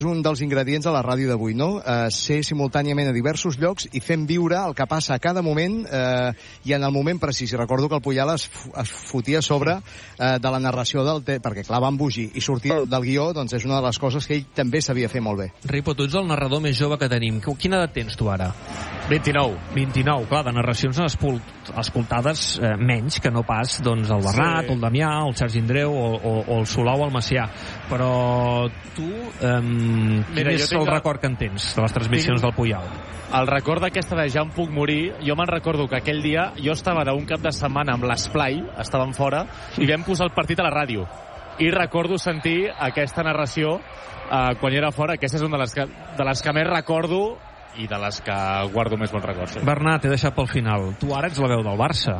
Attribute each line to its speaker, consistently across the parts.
Speaker 1: un dels ingredients de la ràdio d'avui, no? Ser simultàniament a diversos llocs i fem viure el que passa a cada moment i en el moment precís. I recordo que el Puyal es fotia a sobre de la narració perquè clar, va embogir i sortir del guió, doncs és una de les coses que ell també sabia fer molt bé.
Speaker 2: Ripo, tu ets el narrador més jove que tenim. Quina edat tens tu ara? 29, clar, de narracions escoltades menys que no pas doncs, el Bernat, sí, el Damià, el Sergi Andreu o el Solà o el Macià. Però tu, quin és el record que en tens de les transmissions del Puyal?
Speaker 3: El record d'aquesta de Ja em puc morir, jo me'n recordo que aquell dia jo estava d'un cap de setmana amb l'Esplai, estàvem fora, i vam posar el partit a la ràdio. I recordo sentir aquesta narració quan jo era fora. Aquesta és una de les que més recordo i de les que guardo més bons records. Sí.
Speaker 2: Bernat, he deixat pel final. Tu ara ets la veu del Barça.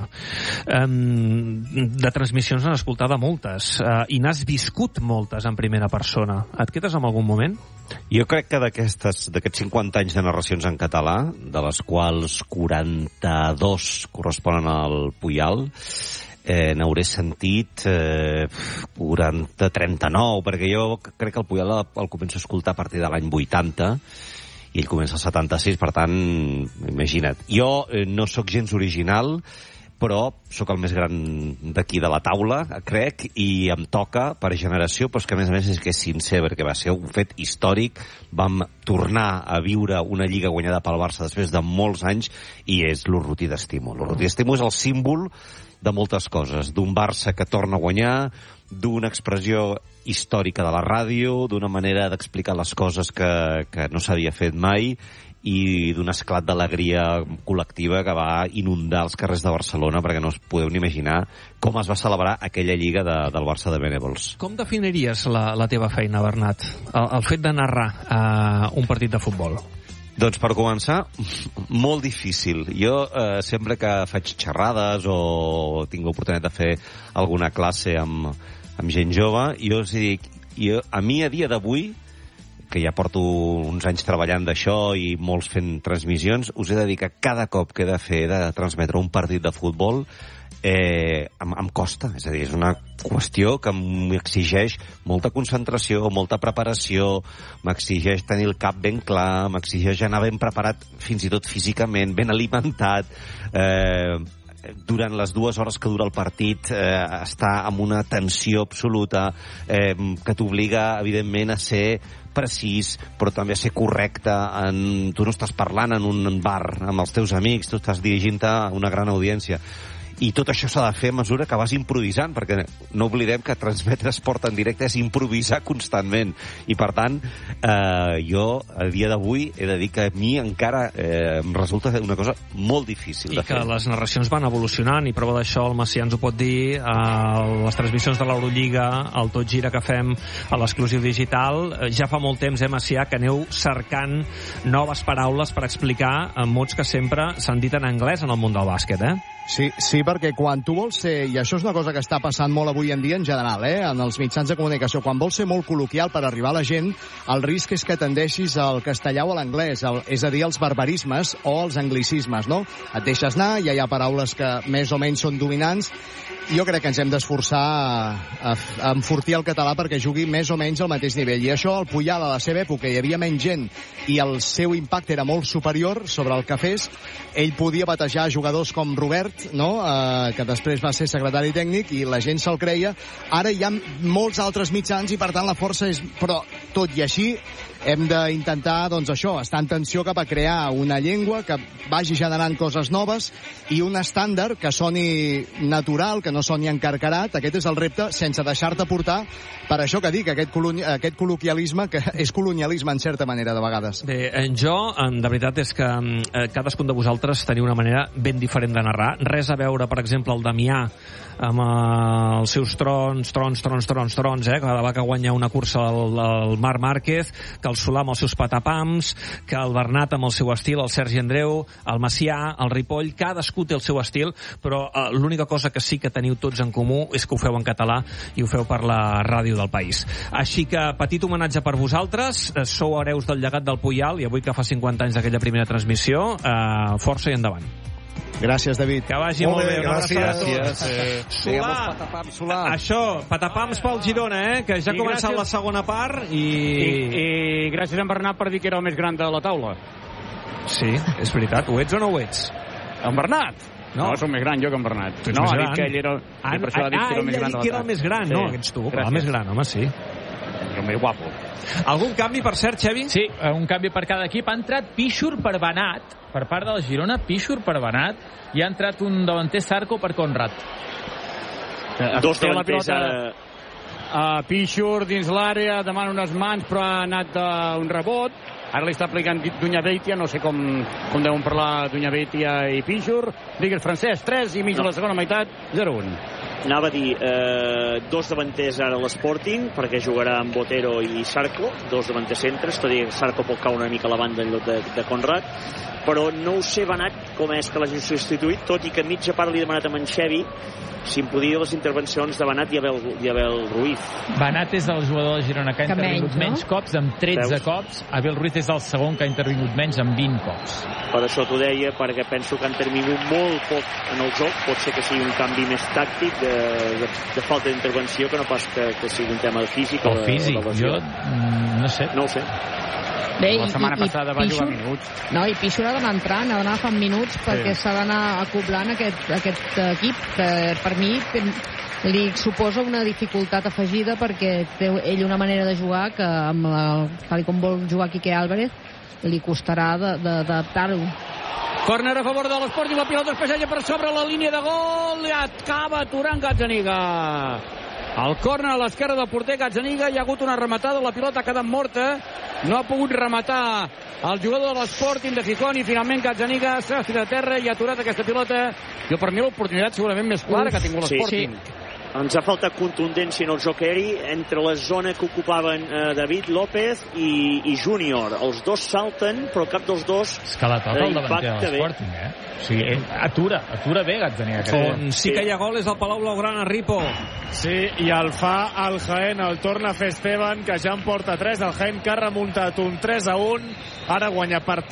Speaker 2: De transmissions n'has escoltat moltes i n'has viscut moltes en primera persona. Et quedes en algun moment?
Speaker 4: Jo crec que d'aquests 50 anys de narracions en català, de les quals 42 corresponen al Puyal, n'hauré sentit 39, perquè jo crec que el Puyal el començo a escoltar a partir de l'any 80 i ell comença al 76, per tant, imagina't. Jo no sóc gens original, però sóc el més gran d'aquí de la taula, crec, i em toca per generació, però és que a més és que és sincer, perquè va ser un fet històric. Vam tornar a viure una lliga guanyada pel Barça després de molts anys i és l'Urruti d'Estimo. L'Urruti d'Estimo és el símbol de moltes coses, d'un Barça que torna a guanyar, d'una expressió històrica de la ràdio, d'una manera d'explicar les coses que no s'havia fet mai i d'un esclat d'alegria col·lectiva que va inundar els carrers de Barcelona, perquè no us podeu ni imaginar com es va celebrar aquella lliga del Barça de Benèvols.
Speaker 2: Com definiries la teva feina, Bernat? El fet de narrar un partit de futbol?
Speaker 4: Doncs per començar, molt difícil. Jo sempre que faig xerrades o tinc l'oportunitat de fer alguna classe amb gent jove, jo us dic, a mi a dia d'avui, que ja porto uns anys treballant d'això i molts fent transmissions, us he de dir que cada cop que he de transmetre un partit de futbol em costa, és a dir, és una qüestió que m'exigeix molta concentració, molta preparació, m'exigeix tenir el cap ben clar, m'exigeix anar ben preparat fins i tot físicament, ben alimentat, durant les 2 hores que dura el partit estar amb una tensió absoluta que t'obliga evidentment a ser precís, però també a ser correcte. Tu no estàs parlant en un bar amb els teus amics, tu estàs dirigint-te a una gran audiència. I tot això s'ha de fer a mesura que vas improvisant, perquè no oblidem que transmetre esport en directe és improvisar constantment. I, per tant, jo, a dia d'avui, he de dir que a mi encara em resulta una cosa molt difícil de fer.
Speaker 2: I que les narracions van evolucionant, i prova d'això el Macià ens ho pot dir, les transmissions de l'Eurolliga, el Tot Gira que fem a l'exclusiu digital, ja fa molt temps, Macià, que aneu cercant noves paraules per explicar mots que sempre s'han dit en anglès en el món del bàsquet,
Speaker 1: Sí, perquè quan tu vols ser, i això és una cosa que està passant molt avui en dia en general, en els mitjans de comunicació, quan vols ser molt col·loquial per arribar a la gent, el risc és que tendeixis al castellà o a l'anglès, és a dir, els barbarismes o els anglicismes, no? Et deixes anar, ja hi ha paraules que més o menys són dominants. Jo crec que ens hem d'esforçar a enfortir el català perquè jugui més o menys al mateix nivell. I això, el Puyal, a la seva època, hi havia menys gent i el seu impacte era molt superior sobre el que fes. Ell podia batejar jugadors com Robert, no? Que després va ser secretari tècnic i la gent se'l creia. Ara hi ha molts altres mitjans i, per tant, la força és... Però, tot i així, hem d'intentar, doncs això, estar en tensió cap a crear una llengua que vagi generant coses noves i un estàndard que soni natural, que no soni encarcarat. Aquest és el repte, sense deixar-te portar per això que dic, aquest col·loquialisme, que és colonialisme en certa manera de vegades.
Speaker 2: Bé, jo, de veritat, és que cadascun de vosaltres teniu una manera ben diferent de narrar. Res a veure, per exemple, el Damià amb els seus trons, cada vegada que guanya una cursa el Marc Márquez, que el Solà amb els seus patapams, que el Bernat amb el seu estil, el Sergi Andreu, el Macià, el Ripoll, cadascú té el seu estil, però l'única cosa que sí que teniu tots en comú és que ho feu en català i ho feu per la ràdio del país. Així que petit homenatge per vosaltres, sou hereus del llegat del Puyal i avui que fa 50 anys d'aquella primera transmissió, força i endavant.
Speaker 1: Gràcies, David.
Speaker 2: Que vagi molt bé.
Speaker 1: Gràcies.
Speaker 2: Solà, això, patapams pel Girona, que ja ha començat la segona part
Speaker 5: i gràcies a en Bernat per dir que era el més gran de la taula.
Speaker 2: Sí, és veritat. Ho ets o no ho ets?
Speaker 5: En Bernat? No, soc més gran jo que en Bernat.
Speaker 2: No,
Speaker 5: ha dit que ell era...
Speaker 2: ell ha dit que era el més gran. No, ets tu, el més gran, home, sí.
Speaker 5: El més guapo.
Speaker 2: Algun canvi, per cert, Xavi?
Speaker 6: Sí, un canvi per cada equip. Ha entrat Pichur per Benat, per part del Girona, Pichur per Benat, i ha entrat un davanter Sarko per Conrad.
Speaker 5: Dos davanters Pichur dins l'àrea, demana unes mans, però ha anat un rebot. Ara li està aplicant Dunyabeitia, no sé com deuen parlar Dunyabeitia i Pichur. Digues, Francesc, 3 i mig de la segona meitat, 0-1.
Speaker 7: Anava a dir, dos davanters ara a l'Sporting, perquè jugarà amb Botero i Sarko, dos davanters centres, tot i que Sarko pot caure una mica a la banda en lloc de Conrad, però no ho sé Benat com és que l'hagi substituït, tot i que a mitja part li he demanat a Manxevi si em podia les intervencions de Benat i Abel Ruiz.
Speaker 6: Benat és el jugador de Girona que ha intervingut menys cops, amb 13 cops. Abel Ruiz és el segon que ha intervingut menys, amb 20 cops.
Speaker 7: Per això t'ho deia, perquè penso que han intervingut molt poc en el joc. Pot ser que sigui un canvi més tàctic de falta d'intervenció que no pas que sigui un tema de físic.
Speaker 6: O físic, jo no sé.
Speaker 7: No ho sé.
Speaker 5: Bé, la setmana passada va jugar minuts.
Speaker 8: No, i Pichur ha d'anar entrant, ha d'anar fent minuts perquè s'ha d'anar acoblant aquest equip, que per mi li suposa una dificultat afegida perquè té ell una manera de jugar que tal com vol jugar Quique Álvarez li costarà d'adaptar-ho.
Speaker 5: Córner a favor de l'Sporting, la pilota es passeja per sobre la línia de gol i acaba aturant Gazzaniga. El córner a l'esquerra del porter Gazzaniga, hi ha hagut una rematada, la pilota ha quedat morta, no ha pogut rematar el jugador de l'Sporting de Gijón i finalment Gazzaniga s'ha estirat a terra i ha aturat aquesta pilota. Jo per mi l'oportunitat segurament més clara que ha tingut l'Sporting.
Speaker 7: Sí. Ens ha faltat contundència en el joc aeri entre la zona que ocupaven David López i Júnior. Els dos salten, però cap dels dos
Speaker 6: és que la toca el davanter de l'Sporting, O sigui, atura bé Gazzaniga.
Speaker 2: On sí que hi ha gol és el Palau Blaugrana, Ripo.
Speaker 3: Sí, i el fa el Jaén, el torna a fer Esteban, que ja en porta 3. El Jaén que ha remuntat un 3-1, ara guanya per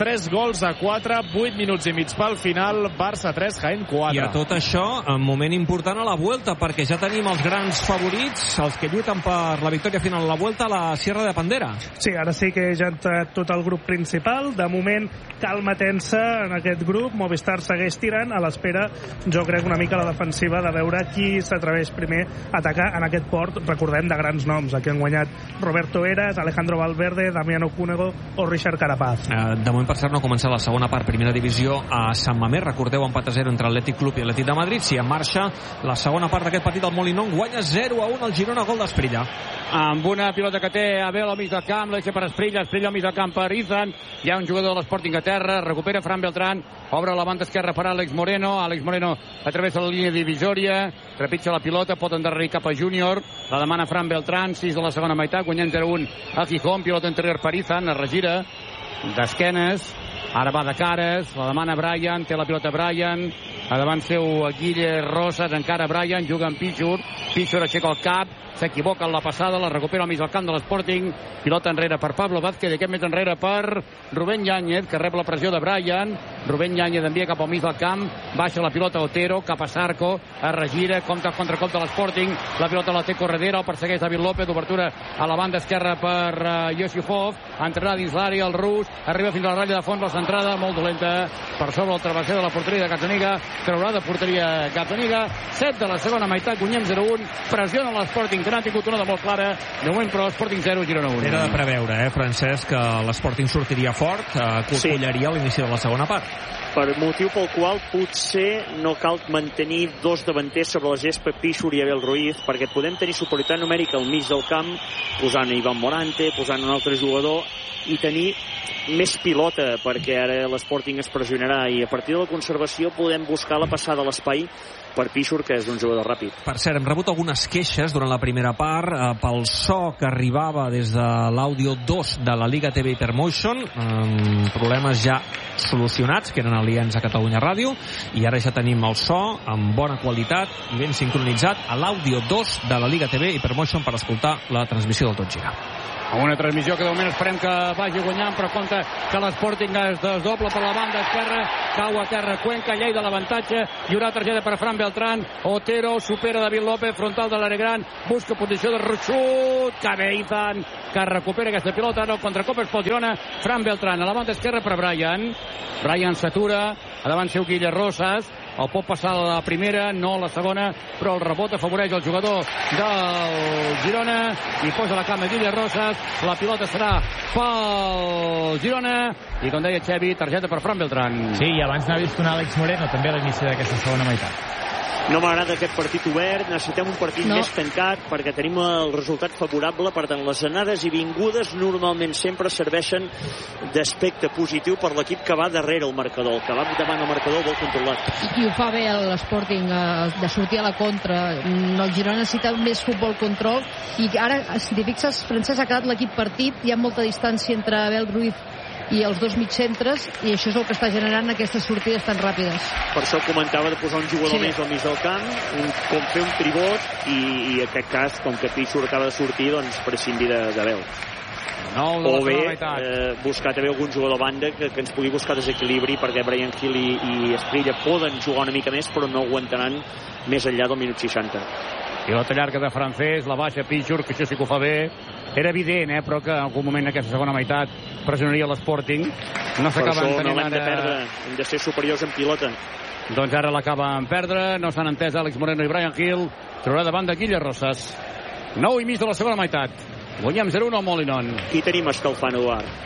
Speaker 3: 3-4, 8 minuts i mig pel final, Barça 3, Jaén 4.
Speaker 2: I a tot això, un moment important a la Vuelta, perquè ja tenim els grans favorits, els que lluiten per la victòria final a la Vuelta, a la Sierra de Pandera.
Speaker 9: Sí, ara sí que ja ha entrat tot el grup principal. De moment, calma tensa en aquest grup. Movistar segueix tirant a l'espera, jo crec, una mica la defensiva de veure qui s'atreveix primer a atacar en aquest port. Recordem de grans noms. Aquí han guanyat Roberto Heras, Alejandro Valverde, Damiano Cunego o Richard Carapaz.
Speaker 2: De moment, per cert, no ha començat la segona part, primera divisió a Sant Mamés. Recordeu, empat a 0 entre Atlètic Club i Atlètic de Madrid. Si en marxa la segona part d'aquest partit, el Molinón guanya 0-1 al Girona, gol d'Esprilla.
Speaker 5: Amb una pilota que té Abel al mig del camp, la deixa per Esprilla al mig del camp per Izan. Hi ha un jugador de l'Sporting a terra, recupera Fran Beltrán, obre la banda esquerra per Àlex Moreno. Àlex Moreno atravessa la línia divisòria, trepitja la pilota, pot endarrerir cap a Júnior, la demana Fran Beltrán, 6 de la segona meitat, guanyant 0-1 a Gijón, pilota interior per Izan, es regira d'esquenes, ara va de cares, la demana Brian, té la pilota Brian, a davant seu Guille Rosas, encara Brian, juga amb Pichur aixeca el cap, s'equivoca en la passada, la recupera al mig del camp de l'Sporting, pilota enrere per Pablo Vázquez, i aquest més enrere per Rubén Yáñez, que rep la pressió de Brian. Rubén Yáñez envia cap al mig del camp, baixa la pilota Otero, cap a Sarco, es regira, compta contracop de l'Sporting, la pilota la té Corredera, el persegueix David López, obertura a la banda esquerra per Yosifov, entrarà dins l'àrea el rus, arriba fins a la ratlla de fons, la centrada molt dolenta per sobre el travesser de la porteria de Gazzaniga, traurà de porteria Gazzaniga, 7 de la segona meitat, guanyem 0-1, pressiona l'Sporting, que n'ha tingut una de molt clara, de moment però l'Sporting 0, Girona 1.
Speaker 2: Era de preveure, Francesc, que l'Sporting sortiria fort, colcollaria a l'inici de la segona part.
Speaker 7: Per motiu pel qual potser no cal mantenir dos davanters sobre la gespa, Pichur i Abel Ruiz, perquè podem tenir superioritat numèrica al mig del camp, posant Ivan Morante, posant un altre jugador, i tenir més pilota, perquè ara l'Sporting es pressionarà, i a partir de la conservació podem buscar la passada a l'espai per Pichur, que és un jugador ràpid.
Speaker 2: Per cert, hem rebut algunes queixes durant la primera part pel so que arribava des de l'àudio 2 de la Liga TV Hypermotion, problemes ja solucionats, que eren aliens a Catalunya Ràdio, i ara ja tenim el so amb bona qualitat i ben sincronitzat a l'àudio 2 de la Liga TV Hypermotion per escoltar la transmissió del Tot Gira.
Speaker 5: amb una transmissió que de moment esperem que vagi guanyant, però compte que l'Sporting es desdobla per la banda esquerra, cau a terra Cuenca, Lleida l'avantatge, hi haurà targeta per Fran Beltrán, Otero supera David López, frontal de l'àrea gran, busca posició de xut, Cabeizan, que recupera aquesta pilota, no, contracop és pel Girona, Fran Beltrán a la banda esquerra per Brian s'atura, a davant seu Guille Rosas, el pot passar a la primera, no a la segona, però el rebot afavoreix el jugador del Girona i posa la cama Guille Rosas, la pilota serà pel Girona i com deia Xevi, targeta per Fran Beltrán.
Speaker 6: Sí, i abans n'ha vist un Àlex Moreno també a l'inici d'aquesta segona meitat.
Speaker 7: No m'agrada aquest partit obert, necessitem un partit més tancat perquè tenim el resultat favorable, per tant les anades i vingudes normalment sempre serveixen d'aspecte positiu per l'equip que va darrere el marcador, el que va davant el marcador vol controlar.
Speaker 8: I ho fa bé l'Sporting de sortir a la contra. El Girona necessita més futbol control i ara, si t'hi fixes, Francesc, ha quedat l'equip partit, hi ha molta distància entre Abel Ruiz i els dos mitcentres, i això és el que està generant aquestes sortides tan ràpides.
Speaker 7: Per això comentava de posar un jugador més al mig del camp, com fer un tribot, i en aquest cas, com que Pichur acaba de sortir, doncs prescindir d'Abel. O bé buscar també algun jugador de banda que ens pugui buscar desequilibri, perquè Brian Hill i Esprilla poden jugar una mica més, però no aguantaran més enllà del minut 60.
Speaker 5: Pilota llarga de Francés, la baixa Pichur, que això sí que ho fa bé. Era evident, però que en algun moment en aquesta segona meitat pressionaria l'Sporting. No s'acaben tenint
Speaker 7: ara... de perdre, hem de ser superiors en pilota.
Speaker 5: Doncs ara l'acaben perdre, no s'han entès Àlex Moreno i Brian Hill. Traurà davant de Guille Rosas. 9 i mig de la segona meitat. Guanyem 0-1 al Molinón.
Speaker 7: Qui tenim escalfant, Eduard?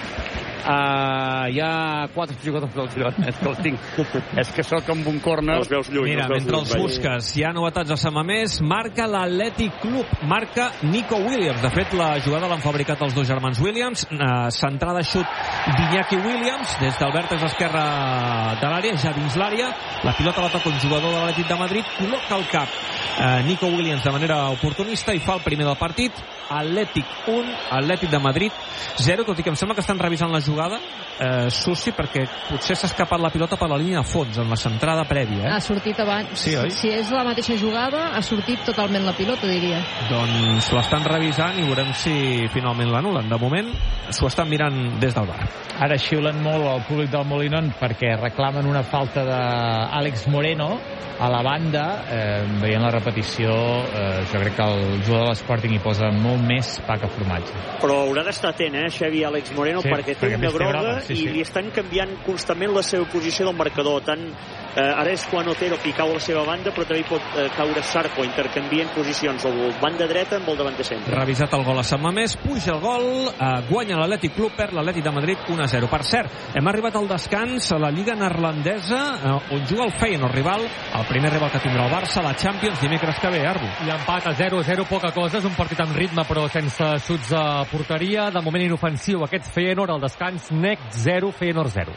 Speaker 5: Hi ha 4 jugadors del Girona, és que els tinc. És que sóc amb un córner.
Speaker 7: Els veus lluny.
Speaker 2: Mira, mentre els busques, hi ha novetats a Sant Mamés. Marca l'Atlètic Club, marca Nico Williams. De fet, la jugada l'han fabricat els dos germans Williams. Centrada xut d'Iñaki Williams des del vèrtex esquerre de l'àrea, ja dins l'àrea. La pilota la toca un jugador de l'Atlètic de Madrid, col·loca el cap Nico Williams de manera oportunista i fa el primer del partit. Atlètic 1, Atlètic de Madrid 0, tot i que em sembla que estan revisant la jugada, Susi, perquè potser s'ha escapat la pilota per la línia de fons en la centrada prèvia.
Speaker 8: Ha sortit abans.
Speaker 2: Sí, oi?
Speaker 8: Si és la mateixa jugada, ha sortit totalment la pilota, diria.
Speaker 2: Doncs l'estan revisant i veurem si finalment l'anulen. De moment s'ho estan mirant des del VAR.
Speaker 6: Ara xiulen molt el públic del Molinón perquè reclamen una falta d'Àlex Moreno a la banda. Veient la repetició, jo crec que el jugador de l'Sporting hi posa molt més pa que formatge.
Speaker 7: Però haurà d'estar atent, Xavi, Àlex Moreno, perquè té una groga i li estan canviant constantment la seva posició del marcador. Ara és quan Otero cau a la seva banda, però també pot caure Sarko, intercanvien posicions el banda dreta amb el davanter centre.
Speaker 2: Revisat el gol a Sant Mamés, puja el gol, guanya l'Atlètic Club, perd l'Atlètic de Madrid 1-0. Per cert, hem arribat al descans a la Lliga Neerlandesa, on juga el Feyenoord, rival, el primer rival que tindrà el Barça, la Champions, dimecres que ve, Arbu.
Speaker 10: I empat a 0-0, poca cosa, és un partit amb ritme però sense xuts a porteria, de moment inofensiu aquest Feyenoord, al descans Next 0, Feyenoord 0.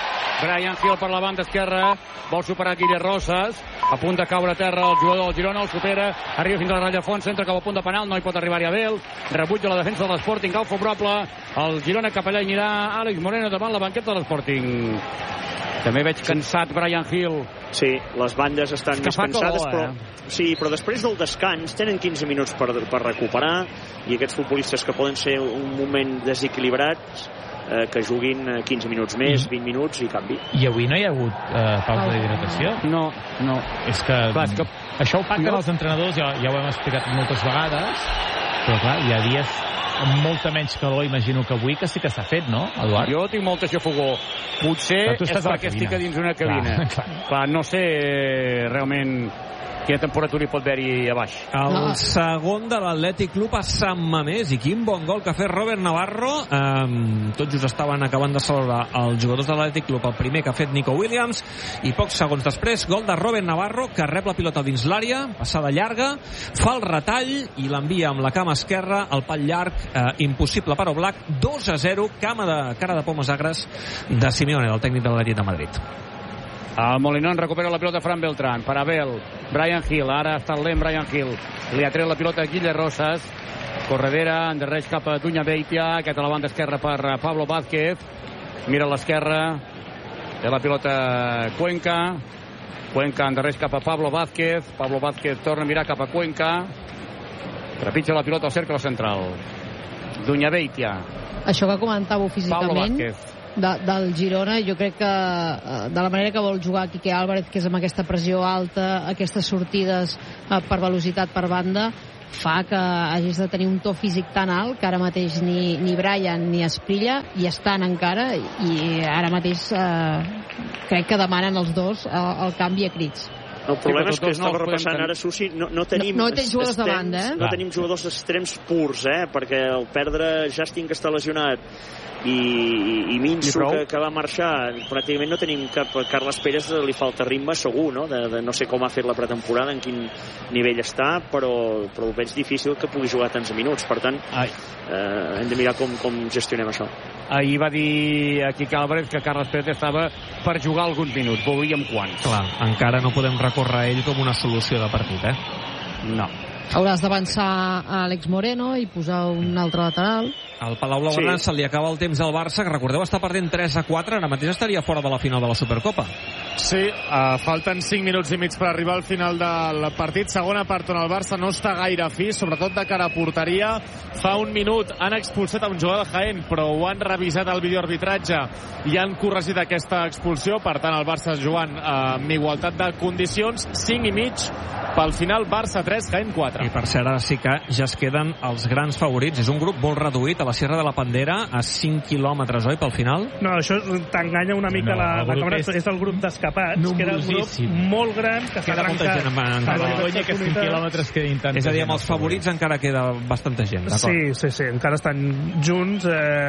Speaker 5: Brian Hill per la banda esquerra, vol superar Guille Rosas, a punt de caure a terra el jugador del Girona, el supera, arriba fins a la ratlla de fons, centra cap al punt de penal, no hi pot arribar-hi Abel, rebutja la defensa de l'Sporting, cau favorable, el Girona cap allà anirà Àlex Moreno davant la banqueta de l'Sporting. També veig cansat Brian Hill.
Speaker 7: Sí, les bandes estan més cansades, però... Sí, però després del descans tenen 15 minuts per recuperar, i aquests futbolistes que poden ser un moment desequilibrats, que juguin 15 minuts més, 20 minuts i canvi.
Speaker 6: I avui no hi ha hagut pausa d'hidratació?
Speaker 5: No.
Speaker 6: És que, això ho pacten els entrenadors, ja ho hem explicat moltes vegades, però clar, hi ha dies amb molta menys calor, imagino que avui, que sí que s'ha fet, no, Eduard?
Speaker 5: Jo tinc molta xafogor. Potser és perquè estic a dins d'una cabina. Clar, no sé realment quina temperatura hi pot haver-hi a baix.
Speaker 2: El segon de l'Atlètic Club a Sant Mamés, i quin bon gol que ha fet Robert Navarro. Tots just estaven acabant de saludar els jugadors de l'Atlètic Club, el primer que ha fet Nico Williams, i pocs segons després, gol de Robert Navarro, que rep la pilota dins l'àrea, passada llarga, fa el retall i l'envia amb la cama esquerra, el pal llarg, impossible per Oblak, 2-0, cara de pomes agres de Simeone, del tècnic de l'Atlètic de Madrid.
Speaker 5: El Molinón recupera la pilota Fran Beltrán per Abel, Brian Hill, ara està lent Brian Hill, li ha tret la pilota a Guille Rosas, corredera, endarreix cap a Dunya Beitia, aquest a la banda esquerra per Pablo Vázquez, mira a l'esquerra, té la pilota Cuenca endarreix cap a Pablo Vázquez torna a mirar cap a Cuenca, trepitja la pilota al cercle central. Dunyabeitia.
Speaker 8: Això que comentàveu
Speaker 5: Pablo
Speaker 8: físicament
Speaker 5: Vázquez.
Speaker 8: del Girona, jo crec que de la manera que vol jugar Quique Álvarez, que és amb aquesta pressió alta, aquestes sortides per velocitat per banda, fa que hagis de tenir un to físic tan alt que ara mateix ni Brian ni Asprilla hi estan encara, i ara mateix crec que demanen els dos el canvi a crits.
Speaker 7: El problema és que estava repassant ara, Susi, no tenim...
Speaker 8: No tens jugadors de banda,
Speaker 7: No tenim jugadors extrems purs, perquè el perdre Justin, que està lesionat, i Minsu, que va marxar, pràcticament no tenim cap... Carles Pérez li falta ritme, segur, no? No sé com ha fet la pretemporada, en quin nivell està, però ho veig difícil que pugui jugar tants minuts. Per tant, hem de mirar com gestionem això.
Speaker 5: Ahir va dir a Quique Álvarez que Carles Pérez estava per jugar alguns minuts, veuríem quants.
Speaker 2: Clar, encara no podem recórrer a ell com una solució de partit,
Speaker 5: No.
Speaker 8: Hauràs d'avançar a Àlex Moreno i posar un altre lateral.
Speaker 2: Al Palau Blaugrana se li acaba el temps al Barça, que recordeu està perdent 3-4, ara mateix estaria fora de la final de la Supercopa.
Speaker 3: Sí, falten 5 minuts i mig per arribar al final del partit. Segona part on el Barça no està gaire fi, sobretot de cara a porteria. Fa un minut han expulsat a un jugador de Jaén, però ho han revisat al videoarbitratge i han corregit aquesta expulsió. Per tant, el Barça jugant amb igualtat de condicions. 5 i mig pel final, Barça 3, Jaén 4.
Speaker 2: I per cert, ara sí que ja es queden els grans favorits. És un grup molt reduït a la Sierra de la Pandera, a 5 quilòmetres, oi, pel final?
Speaker 9: No, això t'enganya una mica la càmera. És el grup d'escapats, que era un grup molt gran, que s'ha trencat.
Speaker 6: Vergonya que 5 quilòmetres quedin tanta gent.
Speaker 2: És a dir, amb els favorits encara queda bastanta gent, d'acord?
Speaker 9: Sí, encara estan junts,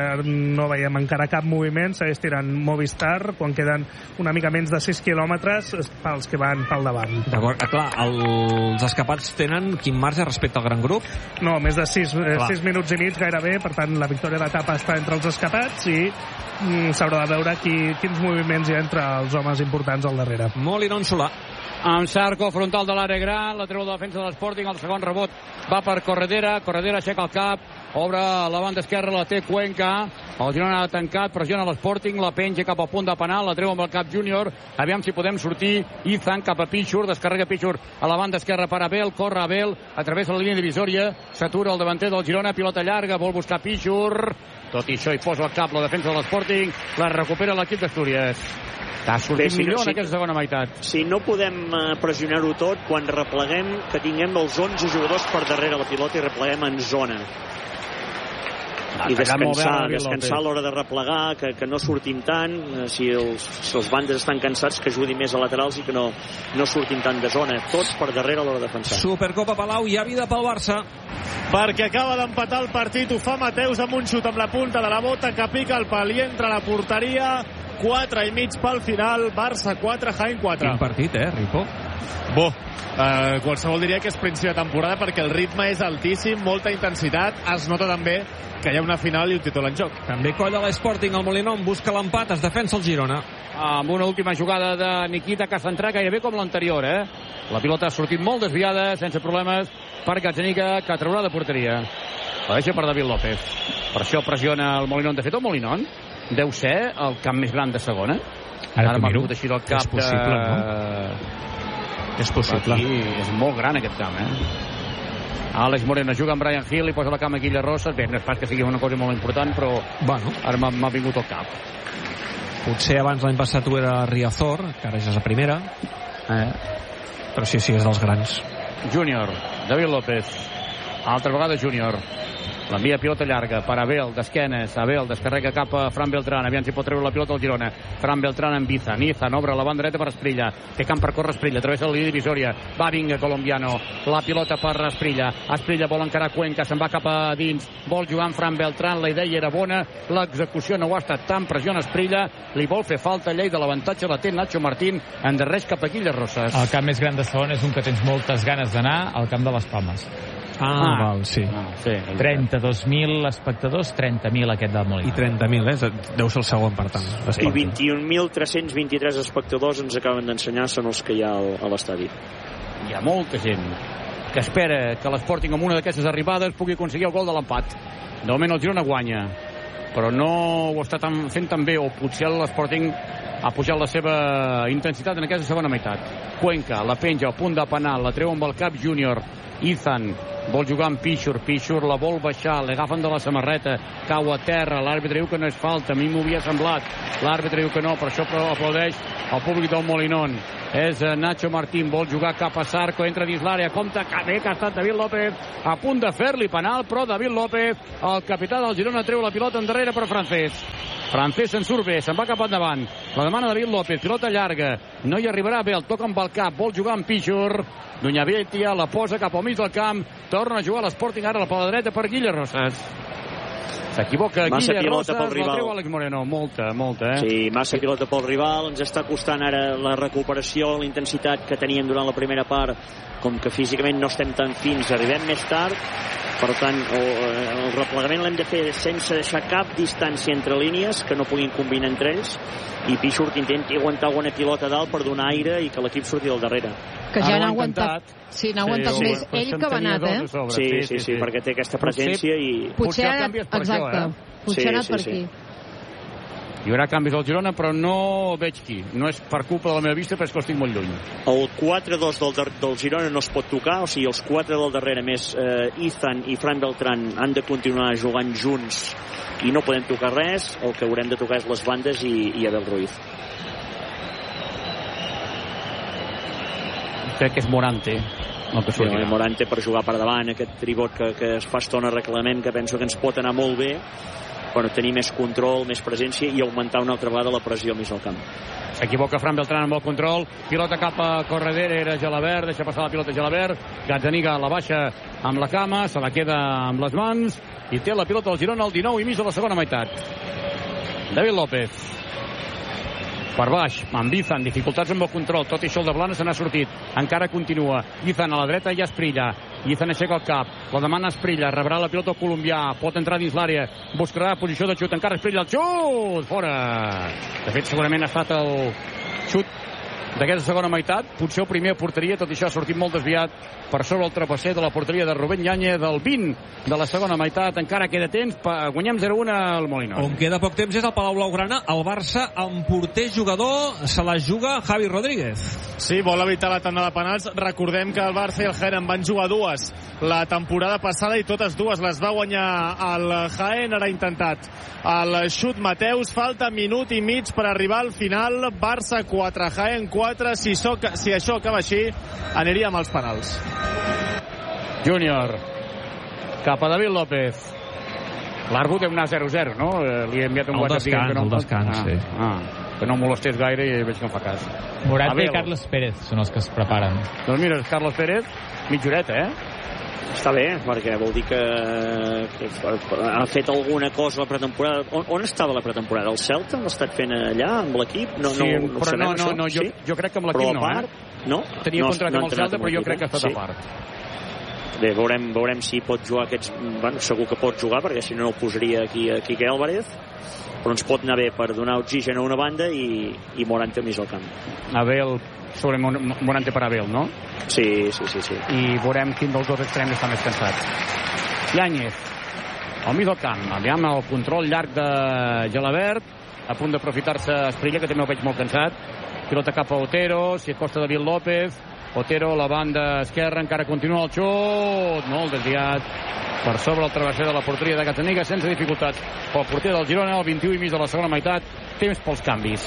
Speaker 9: no veiem encara cap moviment, segueix tirant Movistar, quan queden una mica menys de 6 quilòmetres pels que van pel davant.
Speaker 2: D'acord, clar, els escapats tenen quin marge respecte al gran grup?
Speaker 9: No, més de 6 minuts i mig gairebé, per tant la victòria d'etapa està entre els escapats i s'haurà de veure quins moviments hi ha entre els homes importants al darrere.
Speaker 2: Molinón Solà.
Speaker 5: Amb Sarko, frontal de l'àrea gran, la treu de defensa de l'Sporting, el segon rebot va per Corredera aixeca el cap, obre la banda esquerra, la té Cuenca, el Girona ha tancat, pressiona l'Sporting, la penja cap al punt de penal, la treu amb el cap Júnior, aviam si podem sortir, Izan cap a Pichur, descarrega Pichur a la banda esquerra per Abel, corre Abel, atravessa la línia divisòria, s'atura el davanter del Girona, pilota llarga, vol buscar Pichur, tot i això hi posa el cap la defensa de l'Sporting, la recupera l'equip d'Astúries. Està sortint millor en aquesta segona meitat.
Speaker 7: Si no podem pressionar-ho tot, quan repleguem, que tinguem els 11 jugadors per darrere la pilota i repleguem en zona. I descansar a l'hora de replegar, que no sortim tant, si els bandes estan cansats, que ajudi més a laterals i que no sortim tant de zona. Tots per darrere a l'hora de defensar.
Speaker 2: Supercopa Palau, hi ha vida pel Barça.
Speaker 3: Perquè acaba d'empatar el partit, ho fa Mateus amb un xut amb la punta de la bota que pica el pal i entra a la porteria. 4 i mig pel final, Barça 4, Jaén 4.
Speaker 2: Quin partit, Ripo?
Speaker 3: Qualsevol diria que és principi de temporada perquè el ritme és altíssim, molta intensitat, es nota també que hi ha una final i un títol en joc.
Speaker 2: També colla l'Sporting, el Molinón busca l'empat, es defensa el Girona.
Speaker 5: Amb una última jugada de Nikita que ha centrat gairebé com l'anterior, La pilota ha sortit molt desviada, sense problemes, per Gazzaniga, que traurà de porteria. La deixa per David López. Per això pressiona el Molinón. De fet, el Molinón deu ser el camp més gran de segona. Ara m'ha vingut així del cap.
Speaker 2: És possible, no? És possible.
Speaker 5: Aquí és molt gran aquest camp, Àlex Moreno juga amb Brian Hill i posa la cama a Guilla Rosas. Bé, no és pas que sigui una cosa molt important, però ara m'ha vingut al cap.
Speaker 2: Potser abans l'any passat ho era Riazor, que ara ja és la primera. Però sí, és dels grans.
Speaker 5: Júnior, David López. Altra vegada Júnior. L'envia pilota llarga per Abel, d'esquenes. Abel descarrega cap a Fran Beltrán. Aviam si pot treure la pilota al Girona. Fran Beltrán amb Izan. Izan obre la banda dreta per Esprilla. Té camp per córrer Esprilla. Travessa la línia divisòria. Va, vinga, colombiano. La pilota per Esprilla. Esprilla vol encarar Cuenca. Se'n va cap a dins. Vol jugar amb Fran Beltrán. La idea era bona. L'execució no ho ha estat tant. Pressiona Esprilla. Li vol fer falta. Llei de l'avantatge la té Nacho Martín. Endarreix cap a Guilla Rosas.
Speaker 6: El camp més gran de segona és un que tens moltes ganes d'anar, al camp de les Palmes.
Speaker 2: Val, sí.
Speaker 6: 32.000 espectadors, 30.000 aquest del Molí.
Speaker 2: I 30.000, deu ser el segon, per tant.
Speaker 7: I 21.323 espectadors ens acaben d'ensenyar són els que hi ha a l'estadi.
Speaker 5: Hi ha molta gent que espera que l'Sporting amb una d'aquestes arribades pugui aconseguir el gol de l'empat. De moment el Girona guanya, però no ho està fent tan bé, o potser l'Sporting ha pujat la seva intensitat en aquesta segona meitat. Cuenca, la penja al punt de penal, la treu amb el cap Júnior. Izan vol jugar amb Pichur la vol baixar, l'agafen de la samarreta, cau a terra, l'àrbitre diu que no és falta, a mi m'ho havia semblat, l'àrbitre diu que no, per això aplaudeix el públic del Molinón. És Nacho Martín, vol jugar cap a Zarco, entra dins l'àrea, compta que bé que ha estat David López, a punt de fer-li penal, però David López, el capità del Girona, treu la pilota endarrere per Francés se'n surt bé, se'n va cap endavant, la demana David López, pilota llarga, no hi arribarà bé, el toca amb el cap, vol jugar amb Pichur, Dunyabetia la posa cap al mig del camp, torna a jugar a l'Sporting ara per la dreta per Guille Rosas. S'equivoca Guille Rosas, la treu Àlex Moreno. Molta,
Speaker 7: Sí, massa pilota pel rival. Ens està costant ara la recuperació, la intensitat que teníem durant la primera part. Com que físicament no estem tan fins, arribem més tard. Per tant, el replegament l'hem de fer sense deixar cap distància entre línies, que no puguin combinar entre ells. I Pichur que intenti aguantar alguna pilota dalt per donar aire i que l'equip surti del darrere.
Speaker 8: Que ja n'ha aguantat. Sí, n'ha aguantat més ell que va anat,
Speaker 7: Sí, perquè té aquesta presència i...
Speaker 8: Potser ha anat, exacte. Potser ha anat per aquí.
Speaker 5: Hi haurà canvis al Girona, però no veig qui. No és per culpa de la meva vista, però és que estic molt lluny.
Speaker 7: El 4-2 del Girona no es pot tocar, o sigui, els 4 del darrere, més Izan i Fran Beltrán han de continuar jugant junts i no podem tocar res. El que haurem de tocar és les bandes i Abel Ruiz.
Speaker 5: Crec que és Morante.
Speaker 7: Morante per jugar per davant, aquest tribot que es fa estona reclamem, que penso que ens pot anar molt bé. Bueno, tenir més control, més presència i augmentar una altra vegada la pressió més al camp.
Speaker 5: S'equivoca Fran Beltrán amb el control, pilota cap a Corredera, era Gelabert, deixa passar la pilota Gelabert, Gazzaniga la baixa amb la cama, se la queda amb les mans i té la pilota del Girona al 19 i mig de la segona meitat. David López per baix, amb Izan, dificultats amb el control, tot i això el de Blana se n'ha sortit, encara continua, Izan a la dreta i Asprilla, Izan aixeca el cap, la demana Asprilla, rebrà la pilota el colombià, pot entrar dins l'àrea, buscarà posició de xut, encara Asprilla, el xut, fora! De fet, segurament ha estat el xut d'aquesta segona meitat, potser el primer a porteria, tot i això ha sortit molt desviat per sobre el trapasser de la porteria de Rubén Yáñez, del 20 de la segona meitat, encara queda temps, guanyem 0-1 al Molinón.
Speaker 2: On queda poc temps és el Palau Blaugrana, el Barça amb porter jugador, se la juga Javi Rodríguez.
Speaker 3: Sí, vol evitar la tanda de penals. Recordem que el Barça i el Jaén en van jugar dues la temporada passada i totes dues les va guanyar el Jaén. Ara ha intentat el xut Mateus, falta minut i mig per arribar al final. Barça 4, Jaén 4. Si això acaba així, aniríem als penals.
Speaker 5: Júnior cap a David López. L'Arbu deu anar 0-0, no? Li he enviat un WhatsApp dient que no...
Speaker 2: El descans, sí.
Speaker 5: Que no molestés gaire i veig que em fa cas.
Speaker 6: Morata i Carles Pérez són els que es preparen.
Speaker 5: Doncs mira, Carles Pérez, mitja horeta,
Speaker 7: Està bé, perquè vol dir que ha fet alguna cosa a la pretemporada. On estava la pretemporada? El Celta l'ha estat fent allà, amb l'equip?
Speaker 5: Jo crec que amb l'equip no, Tenia contracte amb el Celta, però jo crec que ha estat a part.
Speaker 7: Bé, veurem si pot jugar aquests... Bueno, segur que pot jugar, perquè si no el posaria aquí a Quique Álvarez, però ens pot anar bé per donar oxigen a una banda i Morante més al camp.
Speaker 5: Abel, sobre Morante per Abel, no?
Speaker 7: Sí.
Speaker 5: I veurem quin dels dos extrems està més cansat. Yáñez, al mig del camp, amb el control llarg de Gelabert, a punt d'aprofitar-se Esprilla, que també el veig molt cansat. Pilota cap a Otero, s'hi acosta David López. Otero, la banda esquerra, encara continua el xut, molt desviat per sobre el travesser de la porteria de Gazzaniga, sense dificultats pel porter del Girona, al 21 i mig de la segona meitat. Temps pels canvis.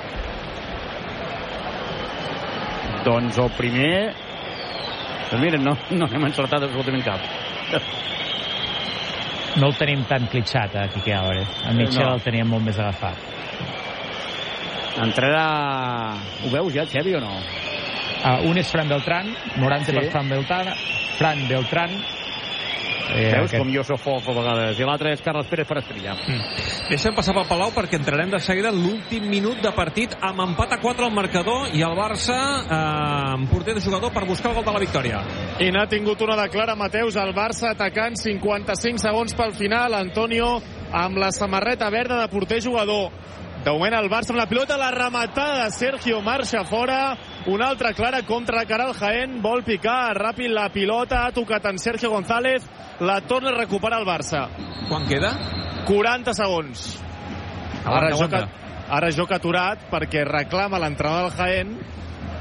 Speaker 5: Doncs el primer... Doncs mira, no hem encertat absolutament cap.
Speaker 6: No el tenim tan clitxat, Quique Álvarez. A Mitchell el teníem molt més agafat.
Speaker 5: Entrarà... Ho veus ja, Xevi, o no?
Speaker 6: Un és Fran Beltrán, Morante per Fran Beltrán.
Speaker 5: Veus com jo sóc fort a vegades. I l'altre és Carles Pérez per Esprilla.
Speaker 2: Deixem passar pel Palau perquè entrarem de seguida en l'últim minut de partit amb empat a 4 al marcador i el Barça amb porter de jugador per buscar el gol de la victòria.
Speaker 3: I n'ha tingut una de clara, Mateus, el Barça atacant 55 segons pel final. Antonio amb la samarreta verda de porter jugador. De moment el Barça amb la pilota, la rematada de Sergio marxa fora, una altra clara contra Caral Jaén, vol picar ràpid la pilota, ha tocat en Sergio González, la torna a recuperar el Barça.
Speaker 2: Quan queda?
Speaker 3: 40 segons. Ara joc aturat perquè reclama l'entrenador del Jaén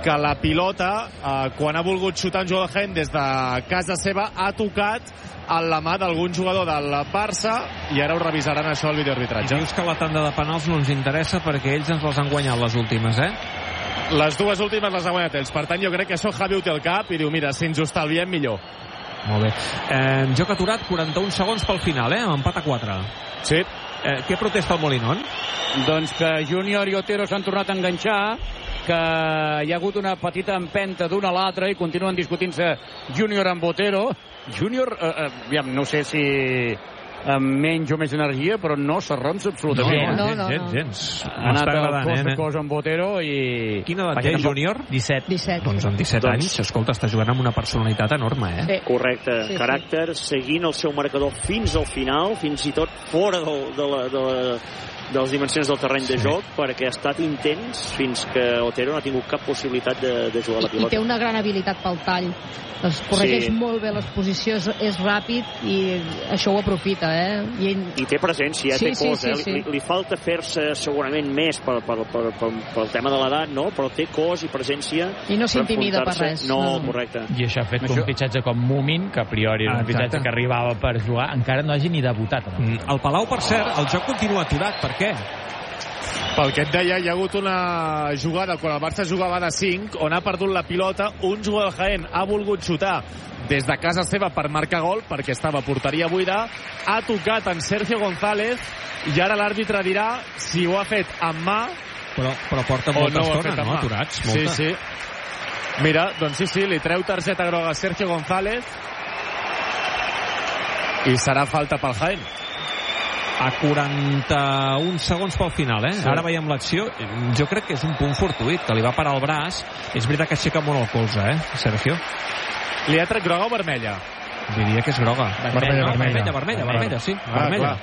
Speaker 3: que la pilota, quan ha volgut xutar un jugador del Jaén des de casa seva, ha tocat a la mà d'algun jugador del Barça, i ara ho revisaran això al videoarbitratge.
Speaker 2: Dius que la tanda de penals no ens interessa perquè ells ens les han guanyat les últimes,
Speaker 3: Les dues últimes les ha guanyat ells. Per tant, jo crec que això Javi ho té al cap i diu, mira, si ens ho estalviem, millor.
Speaker 2: Molt bé. Joc aturat, 41 segons pel final, amb empat a 4.
Speaker 3: Sí.
Speaker 2: Què protesta el Molinón?
Speaker 5: Doncs que Júnior i Otero s'han tornat a enganxar, que hi ha hagut una petita empenta d'un a l'altre i continuen discutint-se Júnior amb Otero. Júnior, no sé si amb menys o més energia, però no s'arronsa absolutament.
Speaker 8: No.
Speaker 2: Gens.
Speaker 5: Ha anat a cos amb Otero i...
Speaker 2: Quina edat té, Júnior?
Speaker 8: 17.
Speaker 2: Doncs amb 17 anys, escolta, està jugant amb una personalitat enorme,
Speaker 8: Sí.
Speaker 7: Correcte, sí. Caràcter, seguint el seu marcador fins al final, fins i tot fora de les dimensions del terreny de joc, perquè ha estat intens fins que Otero no ha tingut cap possibilitat de jugar a la pilota.
Speaker 8: I té una gran habilitat pel tall. Corregeix molt bé les posicions, és ràpid i això ho aprofita, I
Speaker 7: té presència, té cos,
Speaker 8: sí.
Speaker 7: Li falta fer-se segurament més pel tema de l'edat, no? Però té cos i presència.
Speaker 8: I no s'intimida per res.
Speaker 7: No, correcte.
Speaker 6: I això ha fet que un fitxatge com Mumin, que a priori era un fitxatge que arribava per jugar, encara no hagi ni debutat.
Speaker 2: El Palau, per cert, el joc continua aturat. Per què?
Speaker 3: Pel que et deia, hi ha hagut una jugada quan el Barça jugava de 5 on ha perdut la pilota, un jugador del Jaén ha volgut xutar des de casa seva per marcar gol perquè estava a porteria buida, ha tocat en Sergio González i ara l'àrbitre dirà si ho ha fet amb mà
Speaker 2: però porta molta estona, no? Aturats, molta.
Speaker 3: Sí. Mira, doncs sí, li treu targeta groga a Sergio González i serà falta pel Jaén.
Speaker 2: A 41 segons pel final, Sí. Ara veiem l'acció. Jo crec que és un punt fortuït, que li va parar el braç. És veritat que aixeca molt el colze, Sergio?
Speaker 3: Li ha tret groga o vermella?
Speaker 2: Diria que és groga. Vermella, sí. Vermella.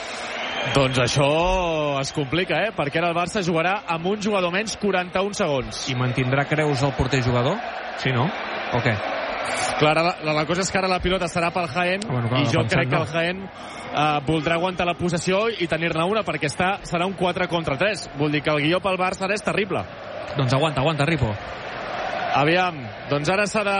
Speaker 3: Doncs això es complica, perquè ara el Barça jugarà amb un jugador menys 41 segons.
Speaker 2: I mantindrà Creus el porter jugador? Sí, no? O què?
Speaker 3: Clar, la cosa és que ara la pilota serà pel Jaén, i jo crec que el Jaén voldrà aguantar la possessió i tenir-ne una, perquè serà un 4 contra 3. Vol dir que el guió pel Barça ara és terrible.
Speaker 2: Doncs aguanta, Ripo.
Speaker 3: Aviam, doncs ara s'ha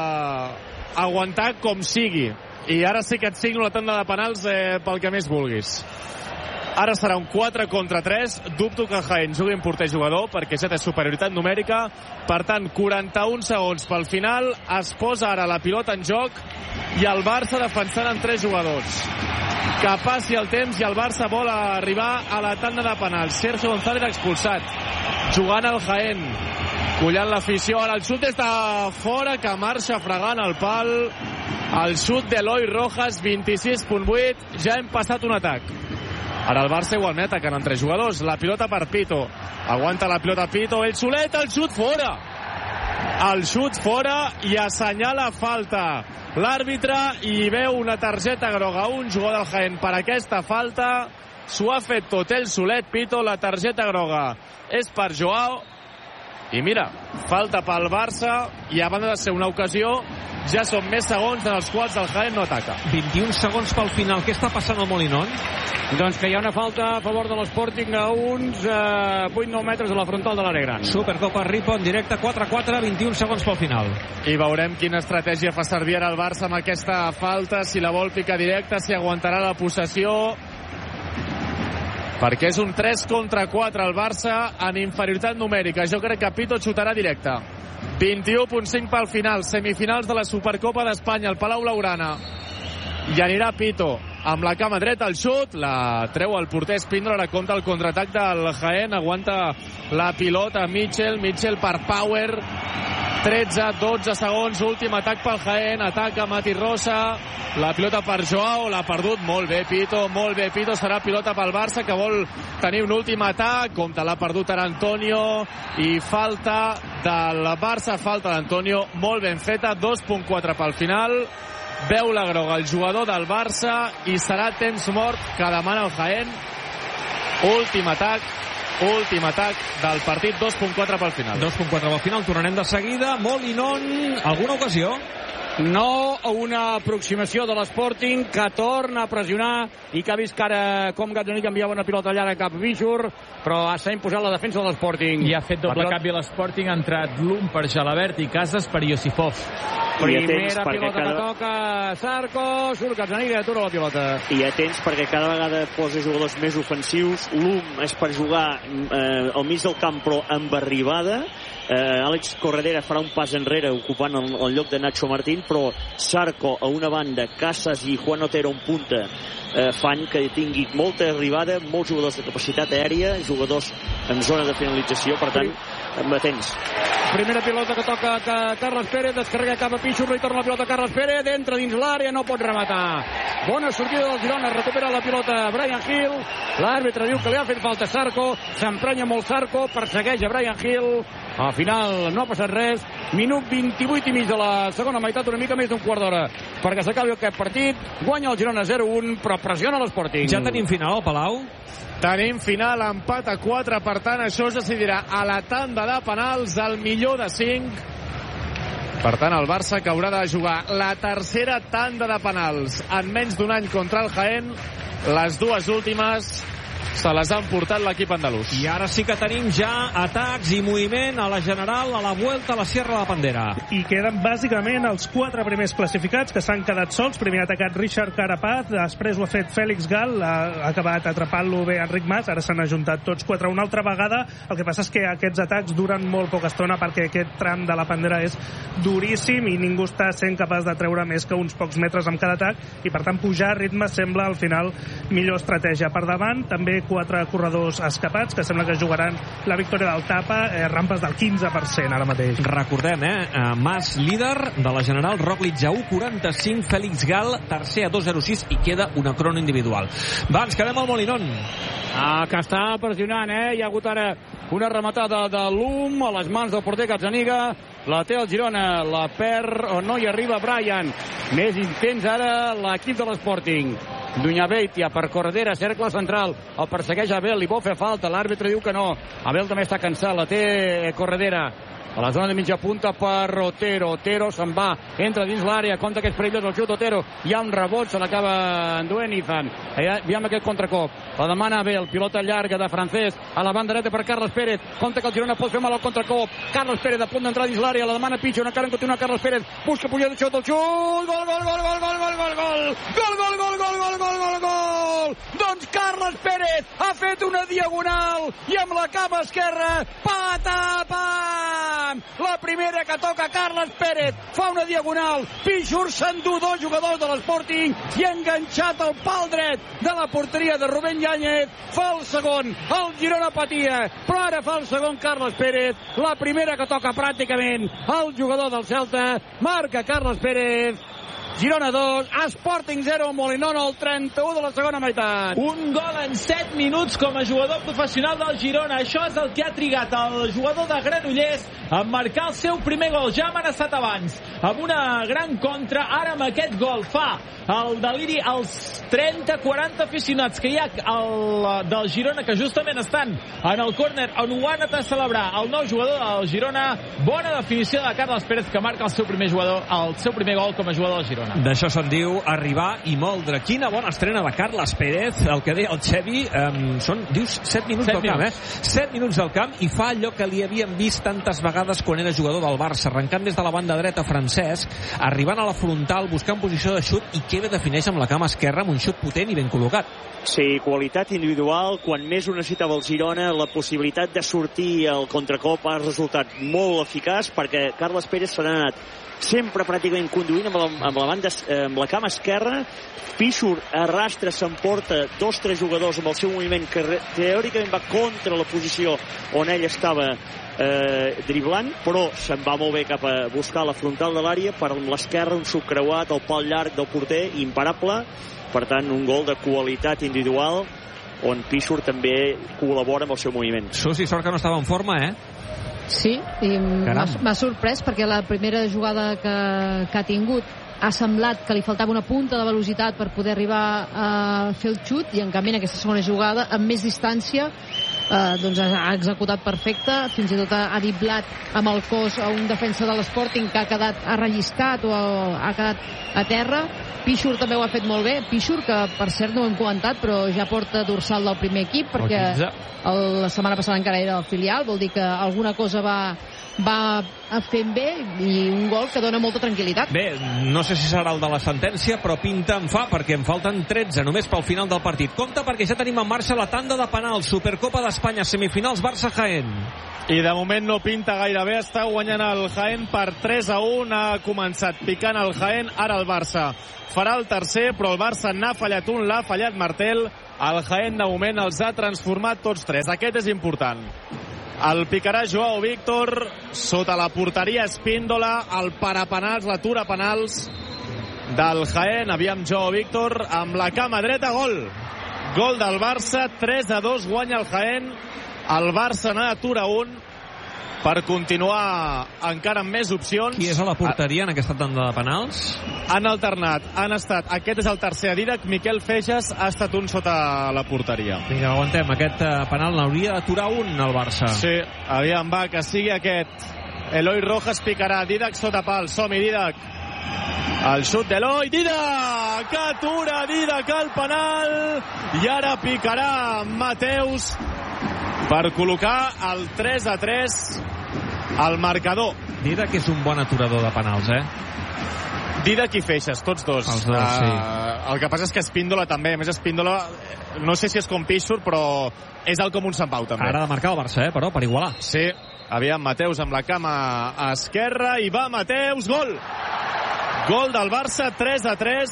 Speaker 3: d'aguantar com sigui. I ara sí que et signo la tanda de penals pel que més vulguis. Ara serà un 4 contra 3. Dubto que el Jaén jugui en porter jugador perquè ja té superioritat numèrica. Per tant, 41 segons pel final. Es posa ara la pilota en joc i el Barça defensant amb 3 jugadors. Que passi el temps i el Barça vol arribar a la tanda de penals. Sergio González expulsat. Jugant al Jaén. Collant l'afició. Ara el xut des de fora que marxa fregant el pal. El xut d'Eloi Rojas, 26.8. Ja hem passat un atac. Ara el Barça igualment atacant amb 3 jugadors. La pilota per Pito. Aguanta la pilota Pito. El xulet, el xut fora. El xut fora i assenyala falta. L'àrbitre i veu una targeta groga a un jugador del Jaén per aquesta falta. S'ho ha fet tot el xulet Pito. La targeta groga és per Joao. I mira, falta pel Barça i a banda de ser una ocasió ja són més segons en els quals el Jaén no ataca.
Speaker 2: 21 segons pel final. Què està passant al Molinón?
Speaker 5: Doncs que hi ha una falta a favor de l'Sporting a uns 8-9 metres de la frontal de l'àrea gran.
Speaker 2: Supercopa Ripo en directe, 4-4, 21 segons pel final.
Speaker 3: I veurem quina estratègia fa servir ara el Barça amb aquesta falta, si la vol picar directa, si aguantarà la possessió, perquè és un 3 contra 4 el Barça en inferioritat numèrica. Jo crec que Pito xutarà directe. 21.5 pel final, semifinals de la Supercopa d'Espanya, al Palau Blaugrana. I anirà Pito amb la cama dreta, el xut, la treu el porter Spindler, compta el contraatac del Jaén, aguanta la pilota Mitchell per Power, 13-12 segons, últim atac pel Jaén, ataca Mati Rosa, la pilota per Joao, l'ha perdut, molt bé Pito, serà pilota pel Barça que vol tenir un últim atac, compte l'ha perdut ara Antonio, i falta del Barça, falta d'Antonio, molt ben feta, 2.4 pel final. Veu la groga el jugador del Barça i serà temps mort que demana el Jaén. Últim atac del partit, 2.4 pel final.
Speaker 2: 2.4 pel final, tornarem de seguida. Molinón, alguna ocasió?
Speaker 5: No a una aproximació de l'Sporting, que torna a pressionar i que ha vist que ara com Gazzaniga enviava una pilota llarga cap a Víxor, però s'ha imposat la defensa de l'Sporting.
Speaker 6: I ha fet doble canvi a l'Sporting, ha entrat Lum per Jalabert i Casas per Iosifov.
Speaker 5: Primera pilota que toca Sarko, surt Gazzaniga i atura la pilota.
Speaker 7: I atents perquè cada vegada posa jugadors més ofensius. Lum és per jugar al mig del camp però amb arribada. Àlex Corredera farà un pas enrere ocupant el lloc de Nacho Martín, però Sarko a una banda, Casas i Juan Otero en punta fan que tingui molta arribada, molts jugadors de capacitat aèria, jugadors en zona de finalització, per tant atents.
Speaker 5: Primera pilota que toca Carles Pérez, descarrega cap a Pichur, retorna la pilota Carles Pérez, entra dins l'àrea, no pot rematar. Bona sortida del Girona, recupera la pilota Brian Hill, l'àrbitre diu que li ha fet falta Sarko, s'emprenya molt Sarko, persegueix a Brian Hill, al final no ha passat res, minut 28 i mig de la segona meitat, una mica més d'un quart d'hora perquè s'acabi aquest partit, guanya el Girona 0-1, però pressiona l'Sporting.
Speaker 2: Ja tenim final al Palau?
Speaker 3: Tenim final, empat a 4, per tant això es decidirà a la tanda de penals, al millor de 5. Per tant, el Barça que haurà de jugar la tercera tanda de penals en menys d'un any contra el Jaén. Les dues últimes se les ha emportat l'equip andalús.
Speaker 2: I ara sí que tenim ja atacs i moviment a la General, a la Vuelta, a la Sierra de la Pendera.
Speaker 9: I queden bàsicament els 4 primers classificats que s'han quedat sols. Primer ha atacat Richard Carapaz, després ho ha fet Félix Gal, ha acabat atrapant-lo bé Enric Mas, ara s'han ajuntat tots 4 una altra vegada. El que passa és que aquests atacs duren molt poca estona perquè aquest tram de la Pendera és duríssim i ningú està sent capaç de treure més que uns pocs metres amb cada atac i per tant pujar a ritme sembla al final millor estratègia. Per davant també 4 corredors escapats que sembla que jugaran la victòria del Tapa, rampes del 15% ara mateix.
Speaker 2: Recordem, Mas líder de la General, Roglic a 1.45, Félix Gal tercer a 2.06 i queda una crono individual. Va, ens quedem al Molinón.
Speaker 5: Que està pressionant, hi ha hagut ara una rematada de Lum a les mans del porter Gazzaniga, la té el Girona, la perd o no hi arriba Brian. Més intens ara l'equip de l'Sporting. Dunyabeitia per Corredera, cercle central, el persegueix Abel, li vol fer falta, l'àrbitre diu que no, Abel també està cansat, la té Corredera a la zona de mitja punta per Otero se'n va, entra dins l'àrea, compta que és perillós el xut Otero, hi ha un rebot, se l'acaba enduent Izan, veiem aquest contracop, la demana Abel, pilota llarga de Francesc, a la banda dreta per Carles Pérez, compta que el Girona pot fer mal al contracop, Carles Pérez a punt d'entrar dins l'àrea, la demana Pichon, encara en continua Carles Pérez, busca pujar de xut, el xut, gol! Doncs Carles Pérez ha fet una diagonal i amb la cama esquerra, patapam! La primera que toca Carles Pérez, fa una diagonal, Pichur s'endú 2 jugadors de l'Sporting i enganxat al pal dret de la porteria de Rubén Yáñez, fa el segon, el Girona patia, però ara fa el segon Carles Pérez, la primera que toca pràcticament el jugador del Celta, marca Carles Pérez, Girona 2, Sporting 0, Molinón al 31 de la segona meitat.
Speaker 6: Un gol en 7 minuts com a jugador professional del Girona. Això és el que ha trigat el jugador de Granollers a marcar el seu primer gol. Ja ha amenaçat abans amb una gran contra. Ara amb aquest gol fa el deliri als 30-40 aficionats que hi ha del Girona, que justament estan en el córner on ho han anat a celebrar el nou jugador del Girona. Bona definició de Carles Pérez, que marca el seu primer gol com a jugador del Girona.
Speaker 2: D'això se'n diu arribar i moldre. Quina bona estrena de Carles Pérez. El que deia el Xevi, dius 7 minuts del camp, 7 minuts del camp, i fa allò que li havíem vist tantes vegades quan era jugador del Barça, arrencant des de la banda dreta Francesc, arribant a la frontal, buscant posició de xut, i que bé defineix amb la cama esquerra, amb un xut potent i ben col·locat.
Speaker 7: Sí, qualitat individual. Quan més ho necessitava el Girona, la possibilitat de sortir al contracop ha resultat molt eficaç, perquè Carles Pérez se n'ha anat sempre pràcticament conduint amb la banda, amb la cama esquerra. Pichur arrastra, s'emporta 2-3 jugadors amb el seu moviment que teòricament va contra la posició on ell estava driblant, però se'n va molt bé cap a buscar la frontal de l'àrea, per l'esquerra un subcreuat, el pal llarg del porter, imparable. Per tant, un gol de qualitat individual on Pichur també col·labora amb el seu moviment.
Speaker 2: Susi, sort que no estava en forma,
Speaker 8: Sí, i m'ha sorprès perquè la primera jugada que ha tingut ha semblat que li faltava una punta de velocitat per poder arribar a fer el xut, i en canvi en aquesta segona jugada, amb més distància, doncs ha executat perfecte, fins i tot ha diblat amb el cos a un defensa de l'Sporting que ha quedat relliscat o ha quedat a terra. Pichur també ho ha fet molt bé. Pichur, que per cert no ho hem comentat, però ja porta dorsal del primer equip, perquè la setmana passada encara era del filial, vol dir que alguna cosa va fent bé, i un gol que dona molta tranquil·litat.
Speaker 2: Bé, no sé si serà el de la sentència, però pinta en fa, perquè en falten 13 només pel final del partit. Compte, perquè ja tenim en marxa la tanda de penals, Supercopa d'Espanya, semifinals Barça-Jaén.
Speaker 3: I de moment no pinta gaire bé, està guanyant el Jaén per 3-1, ha començat picant el Jaén, ara el Barça farà el tercer, però el Barça n'ha fallat un, l'ha fallat Martel, el Jaén de moment els ha transformat tots tres, aquest és important. El picarà Joao Víctor, sota la porteria Espíndola, el parapenals, l'atura penals del Jaén. Aviam, Joao Víctor amb la cama dreta, gol. Gol del Barça, 3-2, guanya el Jaén. El Barça n'atura un per continuar encara amb més opcions.
Speaker 2: Qui és a la porteria en aquesta tanda de penals?
Speaker 3: Han alternat, han estat, aquest és el tercer a Didac, Miquel Feixas ha estat un sota la porteria.
Speaker 2: Vinga, aguantem, aquest penal n'hauria d'aturar un al Barça.
Speaker 3: Sí, aviam, va, que sigui aquest. Eloi Rojas picarà, Didac sota pal, som-hi, Didac. El xut d'Eloi, Didac, que atura Didac al penal, i ara picarà Mateus per col·locar el 3-3 al marcador.
Speaker 2: Didac és un bon aturador de penals,
Speaker 3: Didac i Feixas, tots dos.
Speaker 2: Els dos, sí.
Speaker 3: El que passa és que Espíndola també, a més Espíndola no sé si és com Pichur, però és alt com un Sant Pau també.
Speaker 2: Ara ha de marcar el Barça, però per igualar.
Speaker 3: Sí, aviam, Mateus amb la cama a esquerra, i va Mateus, gol! Gol del Barça, 3-3,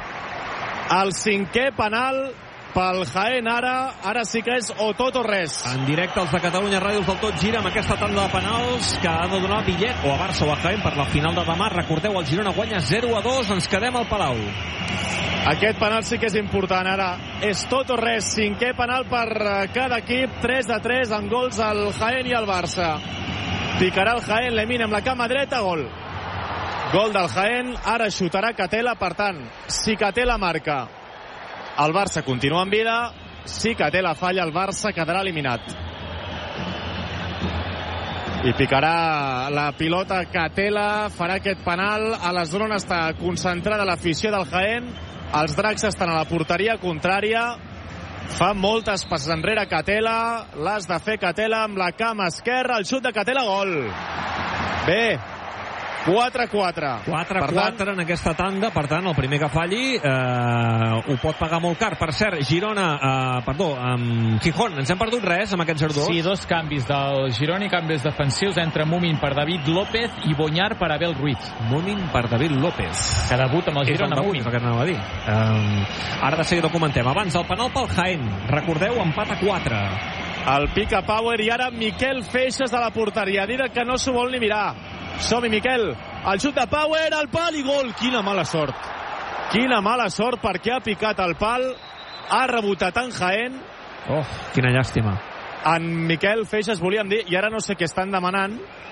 Speaker 3: el cinquè penal pel Jaén. Ara sí que és o tot o res.
Speaker 2: En directe els de Catalunya Ràdio del Tot Gira amb aquesta tanda de penals que ha de donar bitllet o a Barça o a Jaén per la final de demà. Recordeu, el Girona guanya 0-2, ens quedem al Palau.
Speaker 3: Aquest penal sí que és important. Ara és tot o res, cinquè penal per cada equip, 3-3 amb gols al Jaén i al Barça. Picarà el Jaén, Lemina amb la cama dreta, gol. Gol del Jaén, ara xutarà Catela, per tant, si Catela marca, el Barça continua en vida, si Catela falla, el Barça quedarà eliminat. I picarà la pilota Catela, farà aquest penal, a la zona està concentrada l'afició del Jaén, els dracs estan a la porteria contrària, fa moltes passes enrere Catela, l'has de fer Catela amb la cama esquerra, el xut de Catela, gol. Bé, 4-4.
Speaker 2: 4-4 en aquesta tanda, per tant, el primer que falli ho pot pagar molt car. Per cert, Girona, Gijón, ens hem perdut res amb aquest 0-2?
Speaker 6: Sí, dos canvis del Girona i canvis defensius, entre Mumin per David López i Bonyar per Abel Ruiz.
Speaker 2: Mumin per David López,
Speaker 6: que debut amb el Girona.
Speaker 2: És el que anava a dir. Ara de seguida ho comentem. Abans, el penal pel Jaén, recordeu, empat a 4.
Speaker 3: El pica Power, i ara Miquel Feixas de la porteria, Didac que no s'ho vol ni mirar. Som-hi, Miquel. El xut de Power, al pal i gol. Quina mala sort. Quina mala sort, perquè ha picat el pal, ha rebotat en Jaén.
Speaker 2: Oh, quina llàstima.
Speaker 3: En Miquel Feixas, volíem dir, i ara no sé què estan demanant.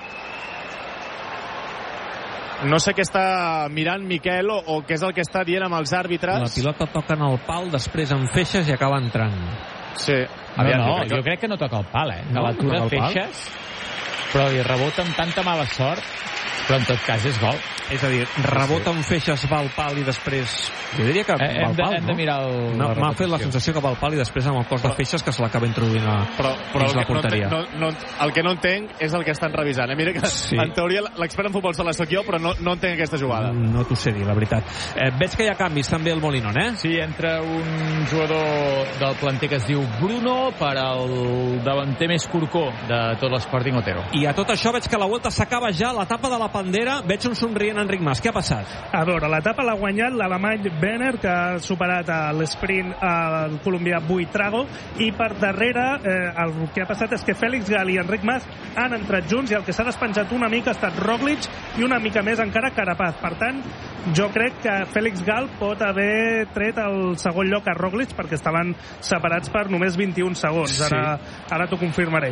Speaker 3: No sé què està mirant Miquel o què és el que està dient amb els àrbitres.
Speaker 2: La pilota toca en el pal, després en Feixas i acaba entrant.
Speaker 3: Sí.
Speaker 6: Jo crec que no toca el pal, que l'atura Feixas, però li rebota amb tanta mala sort, però en tot cas és gol.
Speaker 2: És a dir, rebota en Feixas, va al pal i després... Jo diria que va al pal,
Speaker 6: hem de mirar
Speaker 2: m'ha fet la sensació que va al pal i després amb el cos de Feixas que se l'acaba introduint a la porteria.
Speaker 3: El que no entenc és el que estan revisant. Mira que en teoria l'expert en futbol se la soc jo, però no entenc aquesta jugada.
Speaker 2: No t'ho sé dir, la veritat. Veig que hi ha canvis també al Molinón,
Speaker 6: Sí, entra un jugador del planter que es diu Bruno per al davanter més corcó de tot l'Sporting Otero.
Speaker 2: I a tot això veig que la Vuelta s'acaba ja, l'etapa de la Pandera, veig un somrient Enric Mas. Què ha passat?
Speaker 9: A veure, l'etapa l'ha guanyat l'alemany Benner, que ha superat l'esprint al colombià Buitrago, i per darrere el que ha passat és que Félix Gal i Enric Mas han entrat junts, i el que s'ha despenjat una mica ha estat Roglic i una mica més encara Carapaz. Per tant, jo crec que Félix Gal pot haver tret el segon lloc a Roglic, perquè estaven separats per només 21 segons. Ara t'ho confirmaré.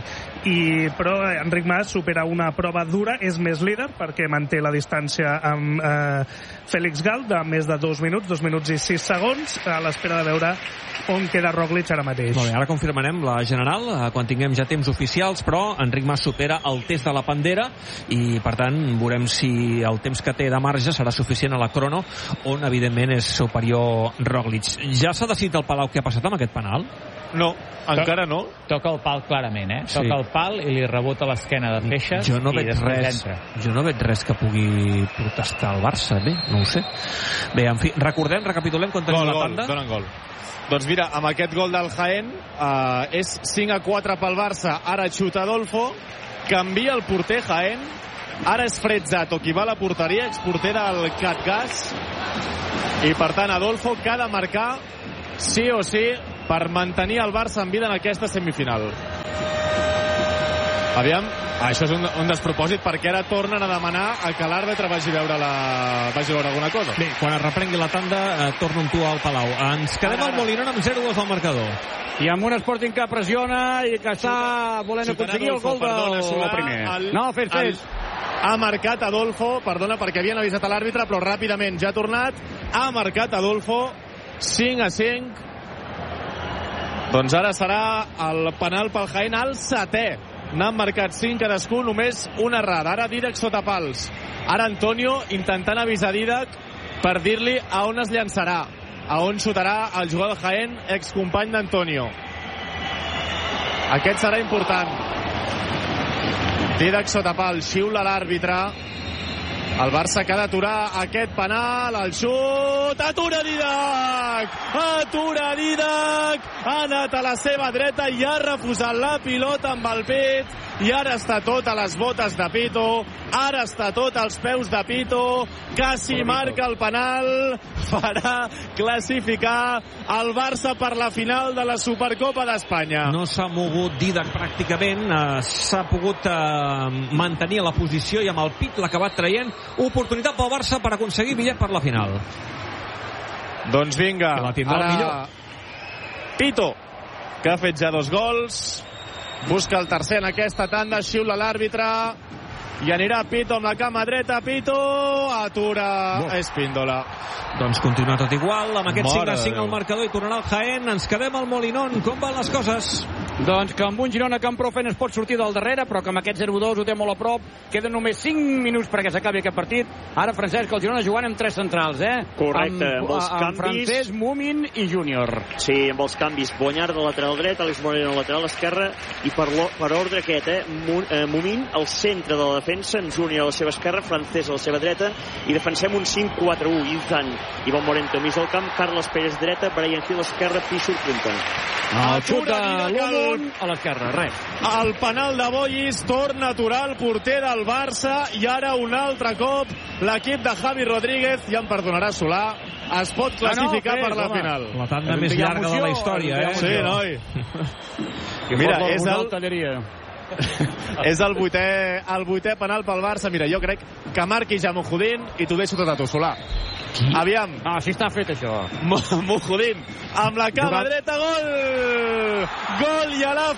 Speaker 9: però Enric Mas supera una prova dura, és més líder perquè manté la distància amb Félix Gal de més de 2 minuts, 2 minuts i 6 segons, a l'espera de veure on queda Roglic ara mateix.
Speaker 2: Molt bé, ara confirmarem la general quan tinguem ja temps oficials, però Enric Mas supera el test de la Pandera i per tant veurem si el temps que té de marge serà suficient a la crono, on evidentment és superior Roglic. Ja s'ha decidit al Palau què ha passat amb aquest penal?
Speaker 3: No, encara no.
Speaker 6: Toca el pal clarament, Toca el pal i li rebota l'esquena de Feixes.
Speaker 2: Jo no veig res que pugui protestar al Barça, bé, no ho sé. Bé, en fi, recapitulem quan tenim la tanda.
Speaker 3: Donen gol. Doncs mira, amb aquest gol del Jaén és 5-4 pel Barça. Ara xuta Adolfo, canvia el porter Jaén, ara és Frezzato qui va a la porteria, exporter del Catgas, i per tant Adolfo que ha de marcar sí o sí per mantenir el Barça en vida en aquesta semifinal. Aviam, això és un despropòsit perquè ara tornen a demanar que l'àrbitre vagi a veure alguna cosa.
Speaker 2: Bé, quan es reprengui la tanda torno amb tu al Palau. Ens quedem al Molinón amb 0-2 al marcador.
Speaker 5: I amb un Sporting que pressiona i que està volent aconseguir el gol del primer. No, fes.
Speaker 3: Ha marcat Adolfo, perdona, perquè havien avisat a l'àrbitre, però ràpidament ja ha tornat. Ha marcat Adolfo, 5-5. Doncs ara serà el penal pel Jaén al 7è. N'han marcat 5 cadascú, només una errada. Ara Dídac sota pals. Ara Antonio intentant avisar Dídac per dir-li a on es llançarà, a on xutarà el jugador del Jaén, excompany d'Antonio. Aquest serà important. Dídac sota pals, xiula l'àrbitre. El Barça que ha d'aturar aquest penal, el xut, atura Dídac, ha anat a la seva dreta i ha refusat la pilota amb el pit, i ara està tot a les botes de Pito, ara està tot als peus de Pito, quasi marca el penal, farà classificar el Barça per la final de la Supercopa d'Espanya.
Speaker 2: No s'ha mogut Dídac pràcticament, s'ha pogut mantenir la posició i amb el pit l'ha acabat traient. Oportunitat pel Barça per aconseguir bitllet per la final.
Speaker 3: Doncs vinga,
Speaker 2: ara millor.
Speaker 3: Pito, que ha fet ja 2 gols, busca el tercer en aquesta tanda, xiula l'àrbitre i anirà Pito amb la cama dreta. Pito atura Espíndola.
Speaker 2: Doncs continua tot igual, amb aquest 5-5 al marcador i tornarà el Jaén. Ens quedem al Molinón. Com van les coses?
Speaker 5: Doncs que amb un Girona que amb prou feines pot sortir del darrere, però que amb aquest 0-2 ho té molt a prop. Queden només 5 minuts perquè s'acabi aquest partit. Ara, Francesc, el Girona jugant amb 3 centrals,
Speaker 7: Correcte, amb els canvis.
Speaker 5: Amb Francesc, Mumin i Júnior.
Speaker 7: Sí, amb els canvis. Bonyar de lateral dret, Àlex Moreno de lateral esquerra, i per ordre aquest, Mumin al centre de la defensa, en Júnior a la seva esquerra, Francesc a la seva dreta, i defensem un 5-4-1, i tant. Ivan Moreno al mig del camp, Carles Pérez dreta, Brian Hill a l'esquerra, Píxur punta.
Speaker 5: El xut de l'Umon a l'esquerra, res.
Speaker 3: El penal de Boyis torna a aturar el porter del Barça, i ara un altre cop l'equip de Javi Rodríguez, ja em perdonarà Solà, es pot classificar per la final.
Speaker 2: La tanda més llarga de la història,
Speaker 3: Sí, noi. Mira, és el vuitè penal pel Barça. Mira, jo crec que marqui ja Mujudín i t'ho deixo tot a tu, Solà. Aviam.
Speaker 5: Sí està fet això.
Speaker 3: Mujudín amb la cama dreta, gol! Gol i a la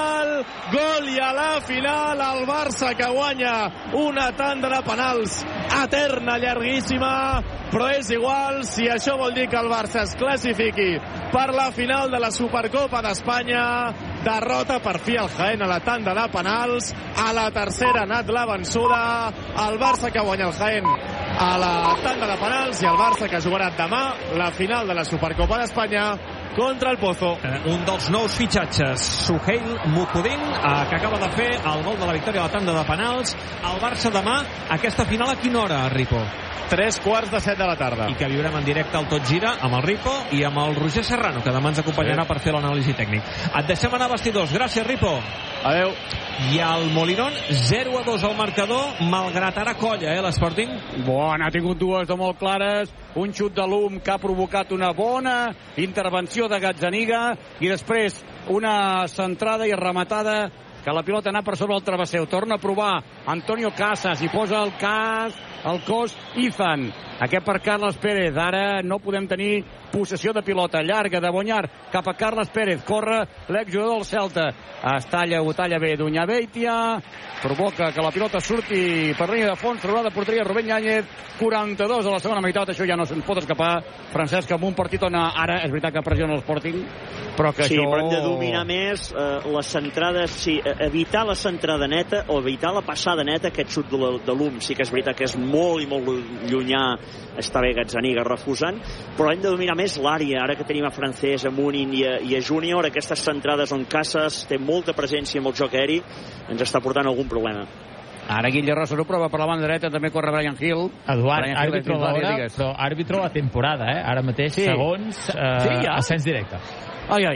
Speaker 3: final, el Barça que guanya una tanda de penals eterna, llarguíssima, però és igual, si això vol dir que el Barça es classifiqui per la final de la Supercopa d'Espanya. Derrota per fi al Jaén a la tanda de penals, a la tercera ha anat la vençuda, el Barça que guanya el Jaén a la tanda de penals, i el Barça que jugarà demà la final de la Supercopa d'Espanya contra el Pozo.
Speaker 2: Un dels nous fitxatges, Suheil Mujudín, que acaba de fer el gol de la victòria a la tanda de penals. El Barça demà, aquesta final a quina hora, Ripo?
Speaker 3: 3:45 de la tarda.
Speaker 2: I que viurem en directe al Tot Gira amb el Ripo i amb el Roger Serrano, que demà ens acompanyarà per fer l'anàlisi tècnic. Et deixem anar a vestidors. Gràcies, Ripo.
Speaker 3: Adeu.
Speaker 2: I al Molinón, 0-2 al marcador, malgrat ara colla, l'Sporting.
Speaker 5: Ha tingut 2 de molt clares. Un xut de l'Um que ha provocat una bona intervenció de Gazzaniga, i després una centrada i rematada que la pilota anà per sobre el travesser. Torna a provar Antonio Casas i posa el cas el cos Izan. Aquest per Carles Pérez. Ara no podem tenir possessió de pilota llarga de Bonyar cap a Carles Pérez. Corre l'exjugador del Celta. Es talla, ho talla bé Dunyabeitia. Provoca que la pilota surti per línia de fons. Trobada de porteria Rubén Yáñez. 42 a la segona meitat. Això ja no se'n pot escapar. Francesc, amb un partit on ara és veritat que pressiona l'Sporting, però que
Speaker 7: sí,
Speaker 5: això...
Speaker 7: però hem de dominar més les centrades, sí, evitar la centrada neta o evitar la passada neta, aquest xut de l'UM. Sí que és veritat que és molt i molt llunyà. Està bé Gazzaniga refusant, però hem de dominar més l'àrea, ara que tenim a Francés, a Munin i a Júnior. Aquestes centrades on Casas té molta presència amb el joc aeri ens està portant algun problema.
Speaker 5: Ara Guille Rosso ho prova per la banda dreta, també corre Brian Hill.
Speaker 6: Eduard, àrbitro l'hora, però àrbitro la temporada, Ara mateix, segons, ascens directe.
Speaker 5: Ai.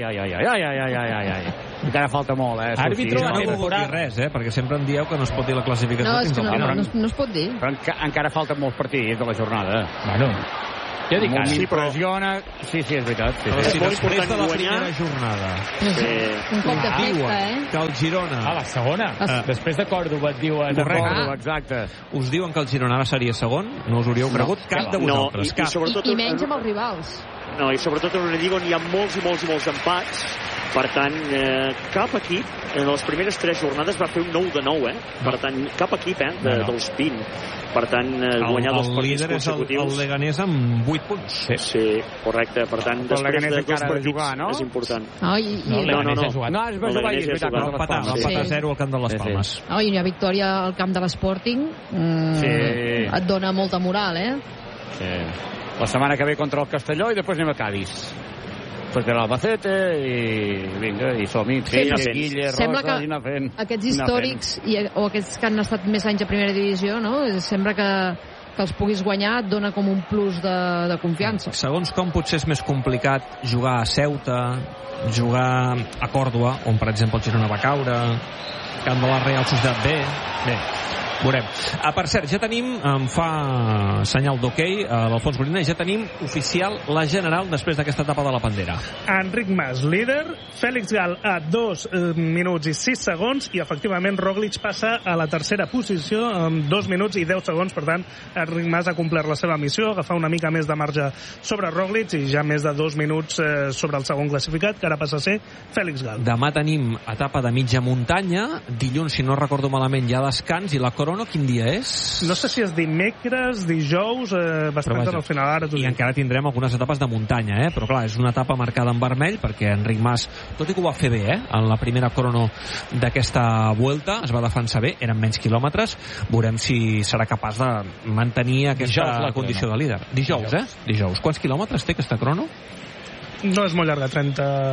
Speaker 5: Encara falta molt,
Speaker 6: Àrbitro
Speaker 2: no puc dir res, perquè sempre em dieu que no es pot dir la classificació fins al final.
Speaker 8: No es pot dir.
Speaker 5: Però encara falten molts partits de la jornada.
Speaker 6: Bueno, jo dic ara.
Speaker 5: Sí, pressiona... Sí, és veritat.
Speaker 2: Però si després de la primera jornada
Speaker 8: un cop de festa,
Speaker 2: que el Girona...
Speaker 6: A la segona. Després de Còrdova et diuen...
Speaker 5: De Còrdova, exacte.
Speaker 2: Us diuen que el Girona ara seria segon? No us hauríeu cregut cap de vosaltres.
Speaker 8: I menys amb els rivals.
Speaker 7: No, i sobretot en una lliga on hi ha molts empats. Per tant, cap equip en les primeres 3 jornades va fer un 9-9, Per tant, cap equip dels 20. Per tant, guanyar 2 partits consecutius.
Speaker 2: El Leganés amb 8 punts.
Speaker 7: Sí, correcte. Per tant, després de 2 partits és important.
Speaker 6: No, el Leganés ha jugat.
Speaker 5: No, es va jugar i és veritat.
Speaker 2: Va empatar 0 al camp de les Palmes.
Speaker 8: I una victòria al camp de l'Sporting et dona molta moral,
Speaker 5: Sí. La setmana que ve contra el Castelló i després anem a Cádiz. Perquè l'Albacete i som-hi. Guille, Rosa, i anar fent.
Speaker 8: Aquests històrics o aquests que han estat més anys a primera divisió, no? Sembla que els puguis guanyar et dona com un plus de confiança.
Speaker 2: Segons com potser és més complicat jugar a Ceuta, jugar a Còrdova, on per exemple el Girona va caure, camp de la Real Societat B. Bé, veurem. Per cert, ja tenim, em fa senyal d'hoquei, l'Alfons Gorina, ja tenim oficial la general després d'aquesta etapa de la Pandera.
Speaker 9: Enric Mas, líder, Fèlix Gal a 2 minuts i 6 segons i efectivament Roglic passa a la tercera posició amb 2 minuts i 10 segons. Per tant, Enric Mas ha complert la seva missió, agafar una mica més de marge sobre Roglic i ja més de 2 minuts sobre el segon classificat, que ara passa a ser Fèlix Gal.
Speaker 2: Demà tenim etapa de mitja muntanya, dilluns, si no recordo malament, hi ha descans, i la Corona quin dia és?
Speaker 9: No sé si és dimecres, dijous, bastant al final. Ara
Speaker 2: I encara tindrem algunes etapes de muntanya, però clar, és una etapa marcada en vermell perquè Enric Mas, tot i que ho va fer bé, en la primera Corona d'aquesta Vuelta, es va defensar bé, eren menys quilòmetres, veurem si serà capaç de mantenir aquesta condició de líder. Dijous. Quants quilòmetres té aquesta Corona?
Speaker 9: No és molt llarga,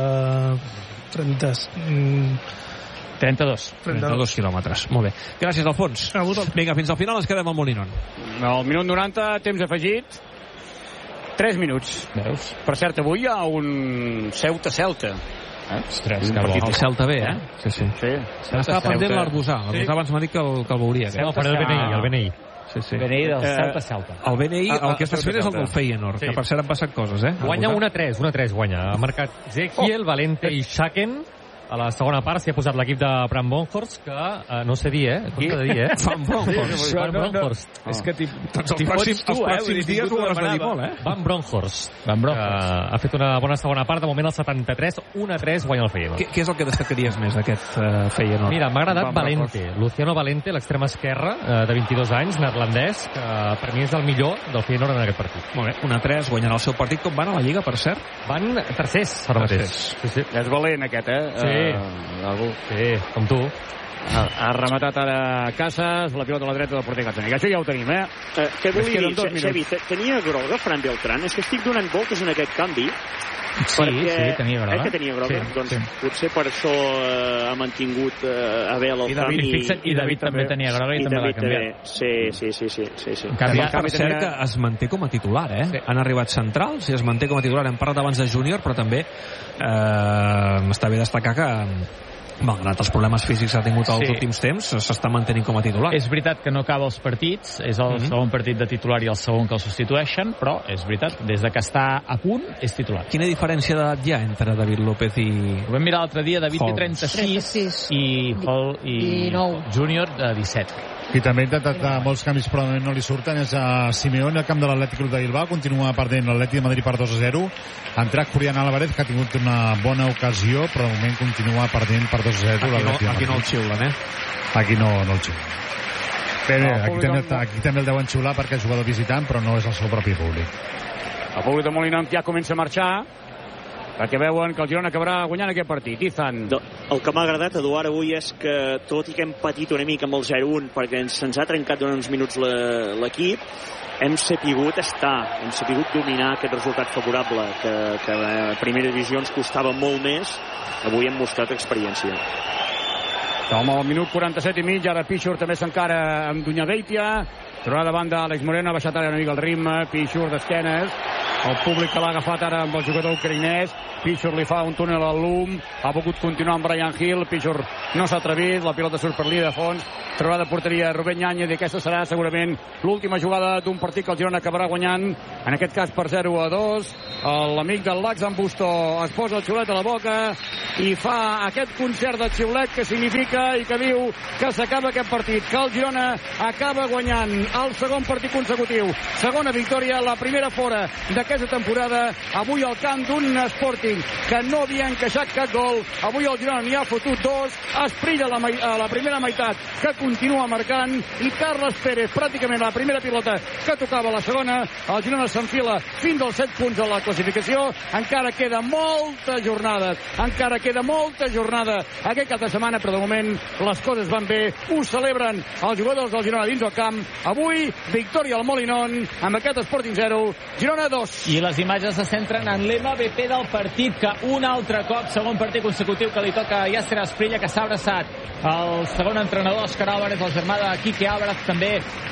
Speaker 2: 32 quilòmetres. Molt bé. Gràcies, Alfons. Vinga, fins al final ens quedem al Molinón.
Speaker 5: Al minut 90, temps afegit. 3 minuts.
Speaker 6: Veus?
Speaker 5: Per cert, avui hi ha un Ceuta-Celta.
Speaker 6: Ostres,
Speaker 2: el Celta B, Sí. Estava pendent l'Arbusà. L'Arbusà abans m'ha dit que el veuria.
Speaker 6: No, però el BNI.
Speaker 2: Sí.
Speaker 6: BNI del Celta.
Speaker 2: El BNI, el que estàs fent és el del Feyenoord, que per cert han passat coses,
Speaker 10: Guanya 1-3 guanya. Ha marcat Zekiel, Valente i Schaken. A la segona part s'hi ha posat l'equip de Bram Bonhorst, que no sé dir, costa de dir,
Speaker 2: Van Bronkhorst.
Speaker 10: És que
Speaker 2: tots els pròxims dies ho hauràs de dir molt,
Speaker 10: Van Bronkhorst. Ha fet una bona segona part, de moment el 73, 1-3 guanya el Feyenoord.
Speaker 2: Què és el que destacaries més d'aquest Feyenoord?
Speaker 10: Mira, m'ha agradat Valente, Luciano Valente, l'extrema esquerra, de 22 anys, neerlandès, que per mi és el millor del Feyenoord en aquest partit.
Speaker 2: Molt bé, 1-3, guanyarà el seu partit. Com van a la Lliga, per cert?
Speaker 10: Van tercers, ara mateix.
Speaker 5: Sí. És valent aquest,
Speaker 10: Sí, com tu.
Speaker 5: Ha rematat ara Casas, la pilota a la dreta del porter Gazzaniga. Això ja ho tenim,
Speaker 7: Què volia dir, Xavi? Tenia groga Fran Beltrán? És que estic donant voltes en aquest canvi.
Speaker 6: Sí, tenia groga.
Speaker 7: Que tenia groga? Doncs potser per això ha mantingut Abel el Fran.
Speaker 6: I David també tenia groga i també l'ha canviat.
Speaker 7: Sí.
Speaker 2: Per cert que es manté com a titular, Han arribat centrals i es manté com a titular. Hem parlat abans de Júnior, però també està bé destacar que malgrat els problemes físics que ha tingut els últims temps, s'està mantenint com a titular.
Speaker 6: És veritat que no acaba els partits, és el segon partit de titular i el segon que el substitueixen, però és veritat, des de que està a punt, és titular.
Speaker 2: Quina diferència d'edat hi ha entre David López i...
Speaker 6: Ho vam mirar l'altre dia, David té 36 i Hall i Júnior de 17.
Speaker 11: Qui també ha intentat molts canvis però no li surten és a Simeone, al camp de l'Atlètic Club de Bilbao. Continua perdent l'Atlètic de Madrid per 2-0. Ha entrat Julián Álvarez, que ha tingut una bona ocasió, però de moment continua perdent per 2-0 l'Atlètic de Madrid.
Speaker 2: Aquí no el xiulen,
Speaker 11: Aquí no el xiulen. Bé, aquí també el deuen xiular perquè és jugador visitant, però no és el seu propi públic.
Speaker 5: El públic de Molinón ja comença a marxar, perquè veuen que el Girona acabarà guanyant aquest partit. Izan.
Speaker 7: El que m'ha agradat, Eduard, avui és que, tot i que hem patit una mica amb el 0-1, perquè se'ns ha trencat durant uns minuts l'equip, hem sapigut estar, hem sapigut dominar aquest resultat favorable, que a primera divisió ens costava molt més. Avui hem mostrat experiència.
Speaker 5: Som al minut 47 i mig, ara Pichur també s'encara amb Dunyabeitia. Tornada de banda, Àlex Moreno ha baixat ara una mica el ritme, Pichur d'esquenes. El públic que l'ha agafat ara amb el jugador ucraïnès. Pichur li fa un túnel al Lum, ha pogut continuar amb Brian Hill. Pichur no s'ha atrevit, la pilota surt per línia de fons. Trobada de porteria Rubén Yáñez, i aquesta serà segurament l'última jugada d'un partit que el Girona acabarà guanyant, en aquest cas per 0-2. L'amic del Laxan Busto es posa el xiulet a la boca i fa aquest concert de xiulet que significa i que diu que s'acaba aquest partit, que el Girona acaba guanyant el segon partit consecutiu, segona victòria, la primera fora d'aquesta temporada. Avui al camp d'un Sporting que no havia encaixat cap gol, avui el Girona n'hi ha fotut dos. Esprilla a la primera meitat, que continua marcant, i Carles Pérez pràcticament la primera pilota que tocava la segona. El Girona s'enfila fins als 7 punts a la classificació. Encara queda molta jornada aquest cap de setmana, però de moment les coses van bé. Ho celebren els jugadors del Girona dins el camp. Avui victòria al Molinón amb aquest Sporting 0, Girona 2.
Speaker 6: I les imatges se centren en l'MVP del partit, que un altre cop, segon partit consecutiu que li toca a Yasser Asprilla, que s'ha abraçat el segon entrenador, Óscar Álvarez, el germà de Quique Álvarez, també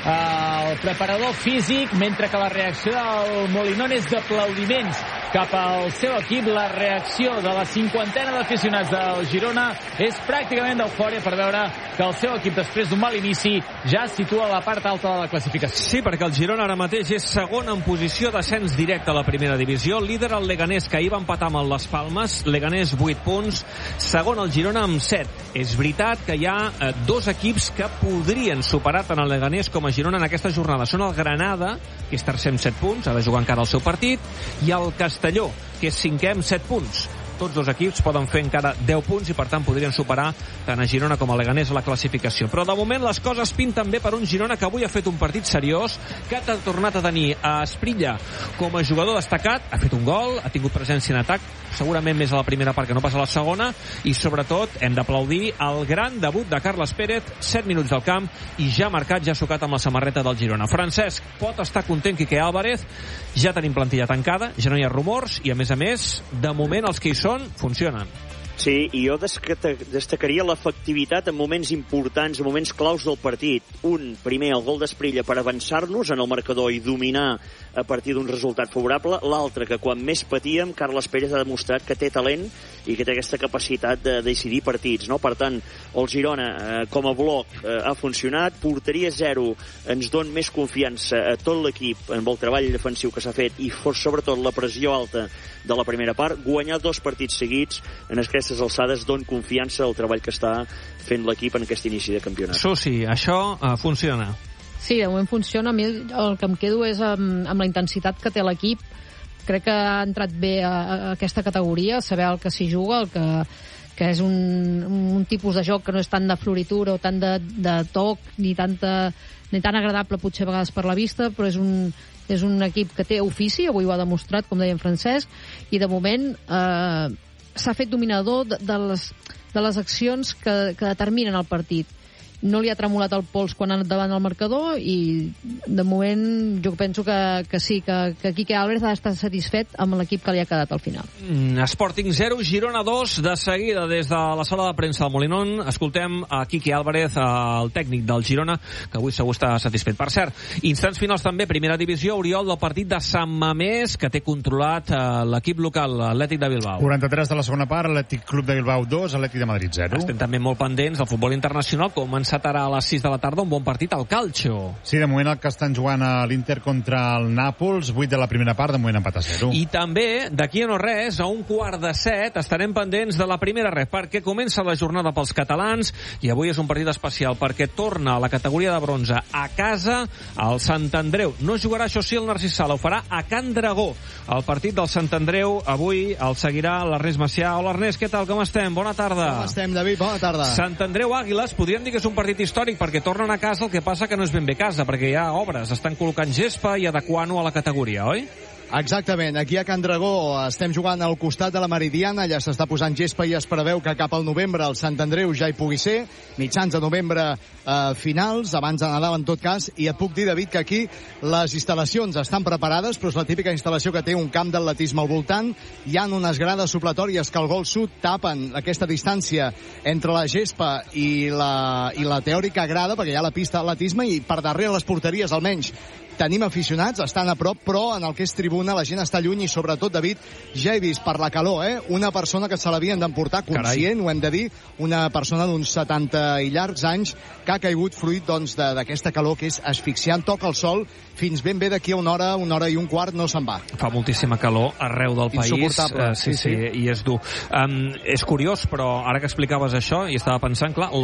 Speaker 6: el preparador físic, mentre que la reacció del Molinón és d'aplaudiments cap al seu equip. La reacció de la cinquantena d'aficionats del Girona és pràcticament d'eufòria per veure que el seu equip, després d'un mal inici, ja es situa a la part alta de la classificació.
Speaker 2: Sí, perquè el Girona ara mateix és segon en posició d'ascens directe a la primera divisió. Líder el Leganés, que ahir va empatar amb el Las Palmas. Leganés 8 punts, segon el Girona amb 7. És veritat que hi ha dos equips que podrien superar tant el Leganés com a Girona en aquesta jornada. Són el Granada, que és tercer amb 7 punts, ha de jugar encara el seu partit, i el Castelló, que és cinquè amb 7 punts. Tots dos equips poden fer encara 10 punts i per tant podrien superar tant a Girona com a Leganés a la classificació. Però de moment les coses pinten bé per un Girona que avui ha fet un partit seriós, que ha tornat a tenir a Asprilla com a jugador destacat, ha fet un gol, ha tingut presència en atac, segurament més a la primera part que no pas a la segona, i sobretot hem d'aplaudir el gran debut de Carles Pérez, 7 minuts del camp i ja marcat, ja sucat amb la samarreta del Girona. Francesc, pot estar content Quique Álvarez, ja tenim plantilla tancada, ja no hi ha rumors i a més, de moment els que hi són funcionen.
Speaker 7: Sí, i jo destacaria l'efectivitat en moments importants, en moments claus del partit. Primer, el gol d'Asprilla per avançar-nos en el marcador i dominar a partir d'un resultat favorable. L'altre, que quan més patíem, Carles Pérez ha demostrat que té talent i que té aquesta capacitat de decidir partits, no? Per tant, el Girona, com a bloc, ha funcionat. Porteria 0 ens dona més confiança a tot l'equip amb el treball defensiu que s'ha fet i sobretot la pressió alta de la primera part. Guanyar 2 partits seguits en aquestes alçades dona confiança al treball que està fent l'equip en aquest inici de campionat.
Speaker 2: Susi, això funciona?
Speaker 8: Sí, de moment funciona. A mi el que em quedo és amb la intensitat que té l'equip. Crec que ha entrat bé a aquesta categoria, saber el que s'hi juga, el que és un tipus de joc que no és tant de floritura o tant de toc, ni tan agradable potser a vegades per la vista, però és un equip que té ofici, avui ho ha demostrat, com deia en Francesc, i de moment s'ha fet dominador de les accions que determinen el partit. No li ha tremolat el pols quan ha anat davant del marcador i de moment jo penso que sí, que Quique Álvarez ha d'estar satisfet amb l'equip que li ha quedat al final.
Speaker 2: Sporting 0, Girona 2. De seguida, des de la sala de premsa del Molinón, escoltem a Quique Álvarez, el tècnic del Girona, que avui segur està satisfet. Per cert, instants finals també, primera divisió, Oriol, del partit de Sant Mamés, que té controlat l'equip local, l'Atlètic de Bilbao.
Speaker 11: 43 de la segona part, Atlètic Club de Bilbao 2, Atlètic de Madrid 0.
Speaker 2: Estem també molt pendents del futbol internacional, com ens començat ara a les 6 de la tarda un bon partit al Calcio.
Speaker 11: Sí, de moment el que estan jugant a l'Inter contra el Nàpols, 8 de la primera part, de moment empat a 0.
Speaker 2: I també, d'aquí a no res, a 6:15, estarem pendents de la primera ref, perquè comença la jornada pels catalans, i avui és un partit especial, perquè torna a la categoria de bronze a casa el Sant Andreu. No jugarà, això sí, el Narcís Sala, ho farà a Can Dragó. El partit del Sant Andreu avui el seguirà l'Ernest Macià. Hola, Ernest, què tal, com estem? Bona tarda.
Speaker 1: Com estem, David? Bona tarda.
Speaker 2: Sant Andreu Àguiles, podríem dir que és un partit històric perquè tornen a casa, el que passa que no és ben bé casa, perquè hi ha obres, estan col·locant gespa i adequant-ho a la categoria, oi?
Speaker 1: Exactament, aquí a Can Dragó estem jugant al costat de la Meridiana, allà s'està posant gespa i es preveu que cap al novembre el Sant Andreu ja hi pugui ser, mitjans de novembre finals, abans de Nadal en tot cas, i et puc dir, David, que aquí les instal·lacions estan preparades, però és la típica instal·lació que té un camp d'atletisme al voltant, hi ha unes grades supletòries que al gol sud tapen aquesta distància entre la gespa i la teòrica grada, perquè hi ha la pista d'atletisme, i per darrere les porteries almenys tenim aficionats, estan a prop, però en el que és tribuna la gent està lluny i sobretot, David, ja he vist per la calor, una persona que se l'havien d'emportar conscient, ho hem de dir, una persona d'uns 70 i llargs anys que ha caigut fruit d'aquesta calor que és asfixiant, toca el sol, fins ben bé d'aquí a una hora i un quart no se'n va.
Speaker 2: Fa moltíssima calor arreu del país.
Speaker 1: Insuportable.
Speaker 2: Sí, i és dur. És curiós, però ara que explicaves això, i estava pensant, clar,